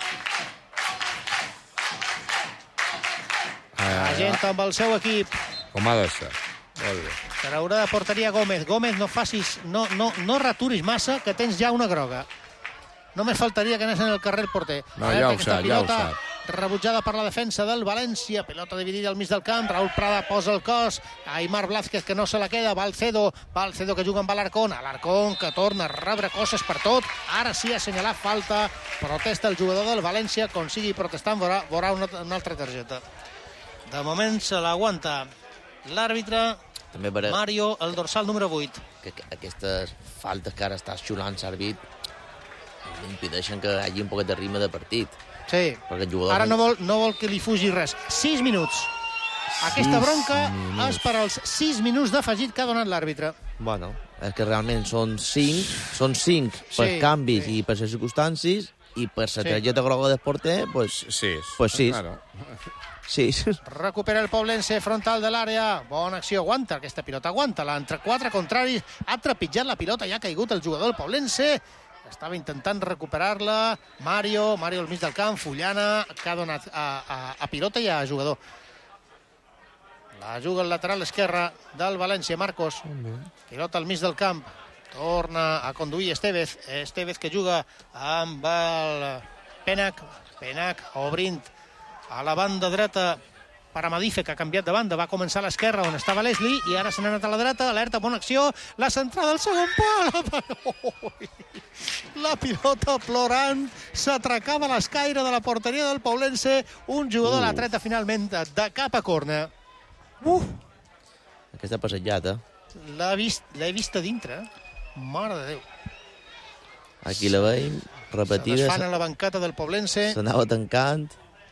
La gent amb el seu equip. Com ha de ser. Molt bé. Treurà de porteria Gómez. Gómez, no facis, no, no, no raturis massa, que tens ja una groga. Només faltaria que anés en el carrer el porter. No, ja ho sap, ja ho sap. Rebutjada per la defensa del València, pilota dividida al mig del camp, Raúl Prada posa el cos, Aimar Blázquez que no se la queda, Balcedo, Balcedo que juga amb Alarcón, Alarcón que torna a rebre coses per tot, ara sí ha assenyalat falta, protesta el jugador del València, quan sigui protestant veurà, veurà una, una altra targeta. De moment se l'aguanta l'àrbitre, Mario, el dorsal número vuit. Que, que aquestes faltes que ara està xulant l'àrbit impedeixen que hi hagi un poquet de ritme de partit. Sí, ara no vol, no vol que li fugi res. Sis minuts. Aquesta bronca és per als sis minuts d'afegit que ha donat l'àrbitre. Bueno, és que realment són cinc, són cinc per Sí, canvis sí. i per les circumstàncies, i per la Sí. targeta groga del porter, pues, Sis. pues sis. Claro. Sis. Recupera el Poblense, frontal de l'àrea. Bona acció, aguanta aquesta pilota, aguanta-la. Entre quatre contraris, ha trepitjat la pilota i ha caigut el jugador del Poblense. Estava intentant recuperar-la. Mario, Mario al mig del camp, Fullana, que ha donat a, a, a pilota i a jugador. La juga el lateral esquerre del València, Marcos. Pilota al mig del camp. Torna a conduir Estevez. Estevez que juga amb el Penac. Penac obrint a la banda dreta per a Madife, que ha canviat de banda. Va començar a l'esquerra, on estava Leslie, i ara se n'ha anat a la dreta. Alerta, bona acció. La centrada al segon pal. La pilota plorant. S'atracava l'escaire de la porteria del Poblense. Un jugador uh. l'ha treta finalment de cap a corna. Uh. Aquesta passejada. L'ha vist, l'he vista dintre. Mare de Déu. Aquí la veiem, repetida. Se desfan a la banqueta del Poblense. S'anava tancant.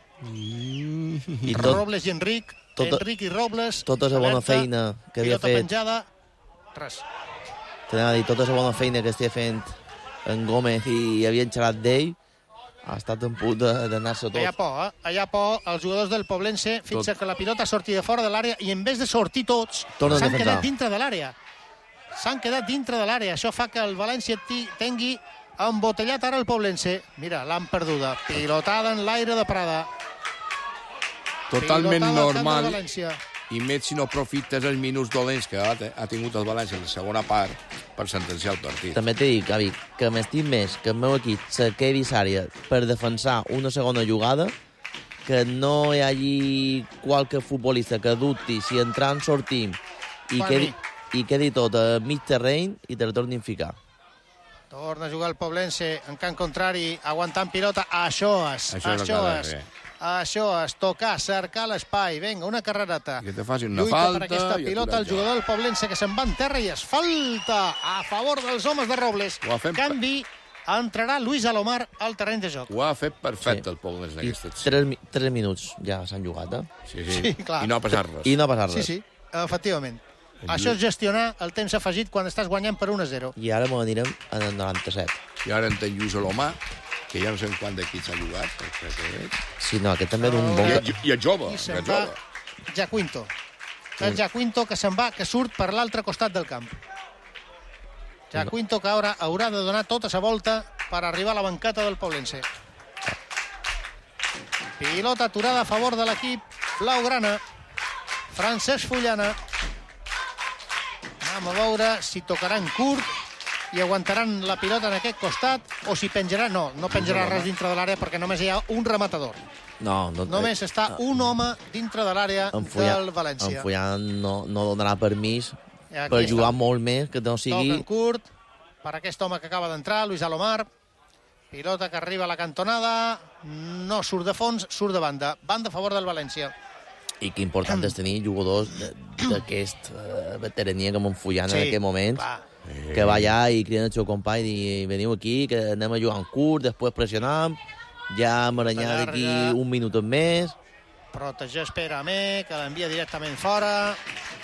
I tot, Robles i Enric. Tota, Enric i Robles. Tota la bona feina que havia fet. Penjada. Res. T'anava a dir, tota la bona feina que estia fent en Gómez i havien xerrat d'ell, ha estat en punt d'anar-se tot. Allà por, eh? Allà por els jugadors del Poblense fins tot. Que la pilota sortia de fora de l'àrea i en vez de sortir tots, s'han quedat dintre de l'àrea. S'han quedat dintre de l'àrea. Això fa que el València tingui embotellat ara el Poblense. Mira, l'han perduda. Pilotada en l'aire de Prada. Totalment normal, i més si no aprofites els minuts dolents que ha, ha tingut el València en la segona part per sentenciar el partit. També t'he dit, Gavi, que m'estim més que el meu equip se quedi àrea per defensar una segona jugada, que no hi hagi qualque futbolista que dubti si entrant sortim i quedi, i quedi tot a mig terreny i te la tornin a ficar. Torna a jugar el Poblense en camp contrari, aguantant pilota. Això és, això, això és. Això és tocar, cercar l'espai. Vinga, una carrereta. Que te facin una lluita falta. Per aquesta pilota el jugador del Poblense que se'n va en terra i es falta a favor dels homes de Robles. Canvi, entrarà Luis Alomar al terreny de joc. Ho ha fet perfecte sí. El Poblense en aquesta. Tres, tres minuts ja s'han jugat, eh? Sí, sí, sí, clar. I no ha passat res. I no ha passat res. Sí, sí, efectivament. El Això és gestionar el temps afegit quan estàs guanyant per un a zero. I ara m'ho anirem en el noranta-set. I ara en té Lluís Alomar, que ja no sé en quant d'equips ha jugat. Sí, no, aquest també d'un bon... I, I el jove. I se'n va Jaquinto. El Jaquinto que se'n va, que surt per l'altre costat del camp. Jaquinto que ara haurà de donar tota sa volta per arribar a la banqueta del Poblense. Pilota aturada a favor de l'equip blaugrana. Francesc Fullana. Anem a veure si tocaran curt i aguantaran la pilota en aquest costat o si penjarà. No, no penjarà res dintre de l'àrea perquè només hi ha un rematador. No, no, només està un home dintre de l'àrea del València. En Fullan no, no donarà permís per jugar molt més, que no sigui... Toca curt per aquest home que acaba d'entrar, Luis Alomar. Pilota que arriba a la cantonada, no surt de fons, surt de banda. Banda a favor del València. I que important és tenir jugadors d'aquest uh, veterania com en Fullan sí, en aquest moment, va. Que va allà i criden el seu company i veniu aquí, que anem a jugar en curt, després pressionem, ja hem aranyat aquí un minut més. Protegeix Pere Amé, que l'envia directament fora.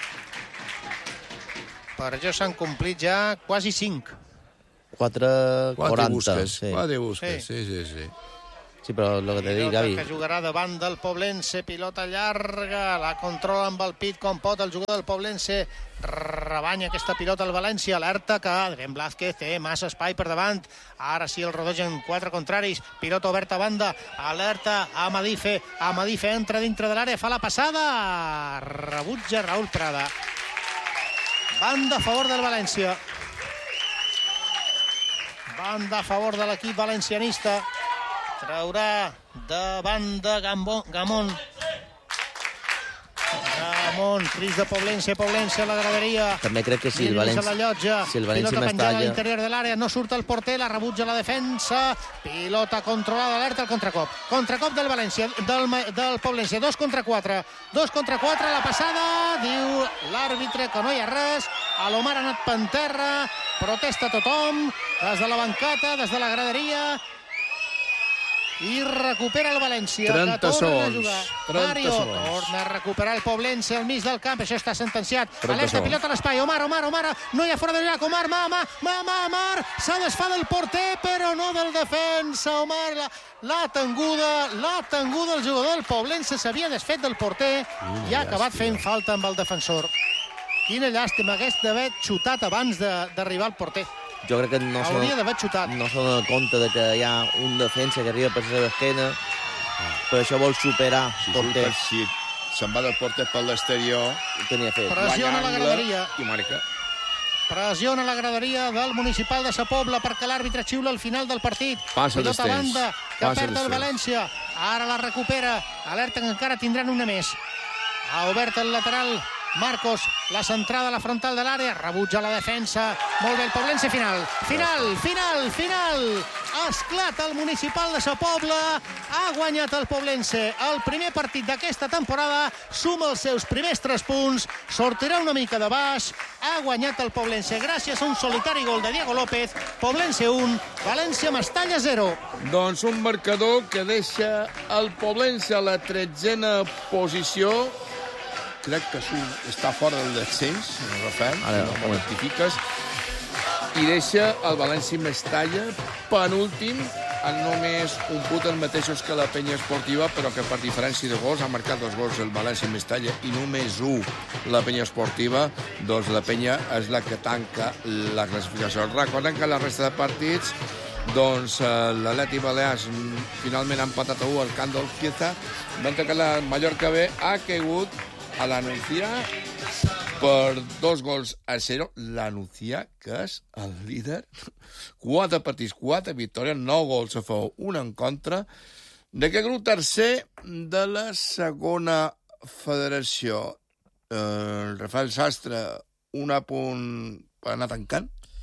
Per això s'han complit ja quasi cinc. quatre quaranta. Sí. quatre busques, sí, sí, sí. Sí, però el que t'he dit, Gavi... que jugarà davant del Poblense, pilota llarga, la controla amb el pit com pot el jugador del Poblense, rebanya aquesta pilota al València, alerta que Adrián Blázquez té massa espai per davant, ara sí el rodegen quatre contraris, pilota oberta a banda, alerta a Madife, a Madife entra dintre de l'àrea, fa la passada, rebutja Raúl Prada. Banda a favor del València. Banda a favor de l'equip valencianista. Traurà de banda Gamon. Gamon. Gamon, cris de Poblense, Poblense a la graderia. També crec que si el València... la llotja. Si el València pilota penjada Mestalla... a l'interior de l'àrea, no surt el porter, la rebutja la defensa. Pilota controlada, alerta al contracop. Contracop del València, del, del Poblense. Dos contra quatre. Dos contra quatre, la passada. Diu l'àrbitre que no hi ha res. Alomar ha anat per terra. Protesta tothom. Des de la bancata, des de la graderia. I recupera el València, trenta que torna segons, a jugar. trenta Mario segons. torna a recuperar el Poblense al mig del camp, això està sentenciat. Alerta, pilota a l'espai, Omar, Omar, Omar, no hi ha fora de lloc, Omar, Mama, Mama, Omar, s'ha desfà del porter, però no del defensa, Omar, la, la tenguda, la tenguda, el jugador del Poblense s'havia desfet del porter i ha acabat fent falta amb el defensor. Quina llàstima, hagués d'haver xutat abans d'arribar al porter. Jo crec que no hauria d'haver xutat. No s'ha donat compte de que hi ha un defensa que arriba per la seva esquena, per això vol superar si porter. Si se'n va del porter per l'exterior, ho tenia fet. Pressiona la graderia. I marca. Pressiona la graderia del Municipal de Sa Pobla perquè l'àrbitre xiula al final del partit. Passa pilota temps. banda que Passa perd el València. Ara la recupera. Alerta que encara tindran una més. Ha obert el lateral Marcos, la centrada a la frontal de l'àrea, rebutja la defensa, molt bé el Poblense, final, final, final, final, esclata el Municipal de Sa Pobla, ha guanyat el Poblense, el primer partit d'aquesta temporada, suma els seus primers tres punts, sortirà una mica de baix, ha guanyat el Poblense gràcies a un solitari gol de Diego López, Poblense un, València Mestalla zero. Doncs un marcador que deixa el Poblense a la tretzena posició. Crec que està fora del descens, Rafael, si no ho rectifiques, i deixa el València Mestalla penúltim, amb només un punt els mateixos que la Penya Esportiva, però que per diferència de gols ha marcat dos gols el València Mestalla i només un la Penya Esportiva, doncs la Penya és la que tanca la classificació. Recordem que la resta de partits doncs l'Atleti Balears finalment ha empatat a u al camp del Fiesta, mentre que la Mallorca B ha caigut a la Nucía per dos gols a zero. La Nucía, que és el líder, quatre partits, quatre victòries, nou gols a favor, un en contra, d'aquest grup tercer de la segona federació. Eh, Rafael Sastre, un apunt per anar tancant.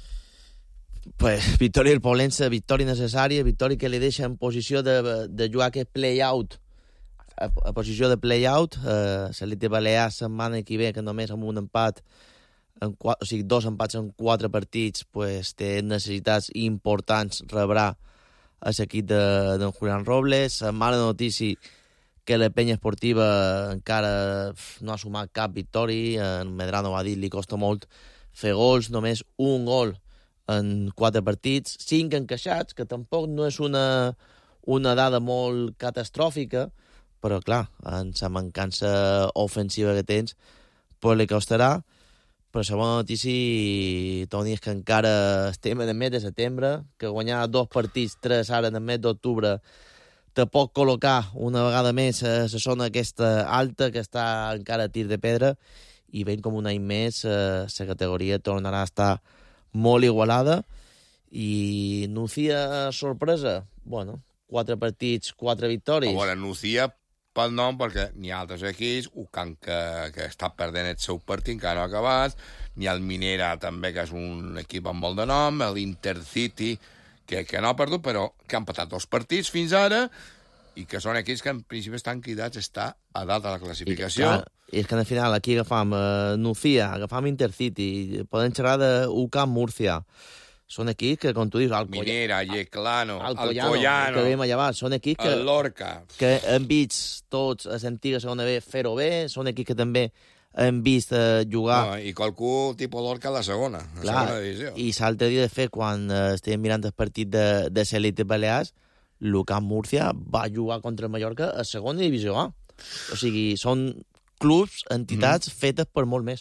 Pues, victòria del Poblense, victòria necessària, victòria que li deixa en posició de, de jugar aquest play-out, a, a posició de play-out. Eh, l'Atleti Balears setmana que ve, que només amb un empat, en quatre, o sigui, dos empats en quatre partits, pues, té necessitats importants, rebrà a l'equip d'en de Julián Robles. Mala notícia que la Penya Esportiva encara no ha sumat cap victòria. En Medrano va dir li costa molt fer gols, només un gol en quatre partits, cinc encaixats, que tampoc no és una, una dada molt catastròfica, però, clar, en la mancança ofensiva que tens, pues li costarà. Però la bona notícia, Toni, és que encara estem en el mes de setembre, que guanyar dos partits, tres ara en el mes d'octubre, te pot col·locar una vegada més a la zona aquesta alta, que està encara a tir de pedra, i ben com un any més la categoria tornarà a estar molt igualada. I Nucía, sorpresa, bueno, quatre partits, quatre victòries. A veure, Nucía pel nom, perquè n'hi ha altres equips, Ucan, que, que està perdent el seu partit, encara no ha acabat, n'hi ha el Minera, també, que és un equip amb molt de nom, l'Intercity, que, que no ha perdut, però que han patat dos partits fins ara, i que són equips que en principi estan cridats a estar a dalt de la classificació. I, clar, és que al final aquí agafam uh, Nucía, agafam Intercity, podem xerrar d'Ucan Múrcia. Són equips que, com tu dius... Minera, Yeclano, Alcoyano, que veiem allà, són equips que, el Lorca, que han vist tots a l'antiga segona B fer-ho bé, són equips que també hem vist uh, jugar... No, i qualcú tipus Lorca a la segona, a la segona divisió. I l'altre dia, de fet, quan uh, estàvem mirant el partit de, de l'Elite Balears, l'Ucan Múrcia va jugar contra el Mallorca a segona divisió A. O sigui, són clubs, entitats mm. fetes per molt més.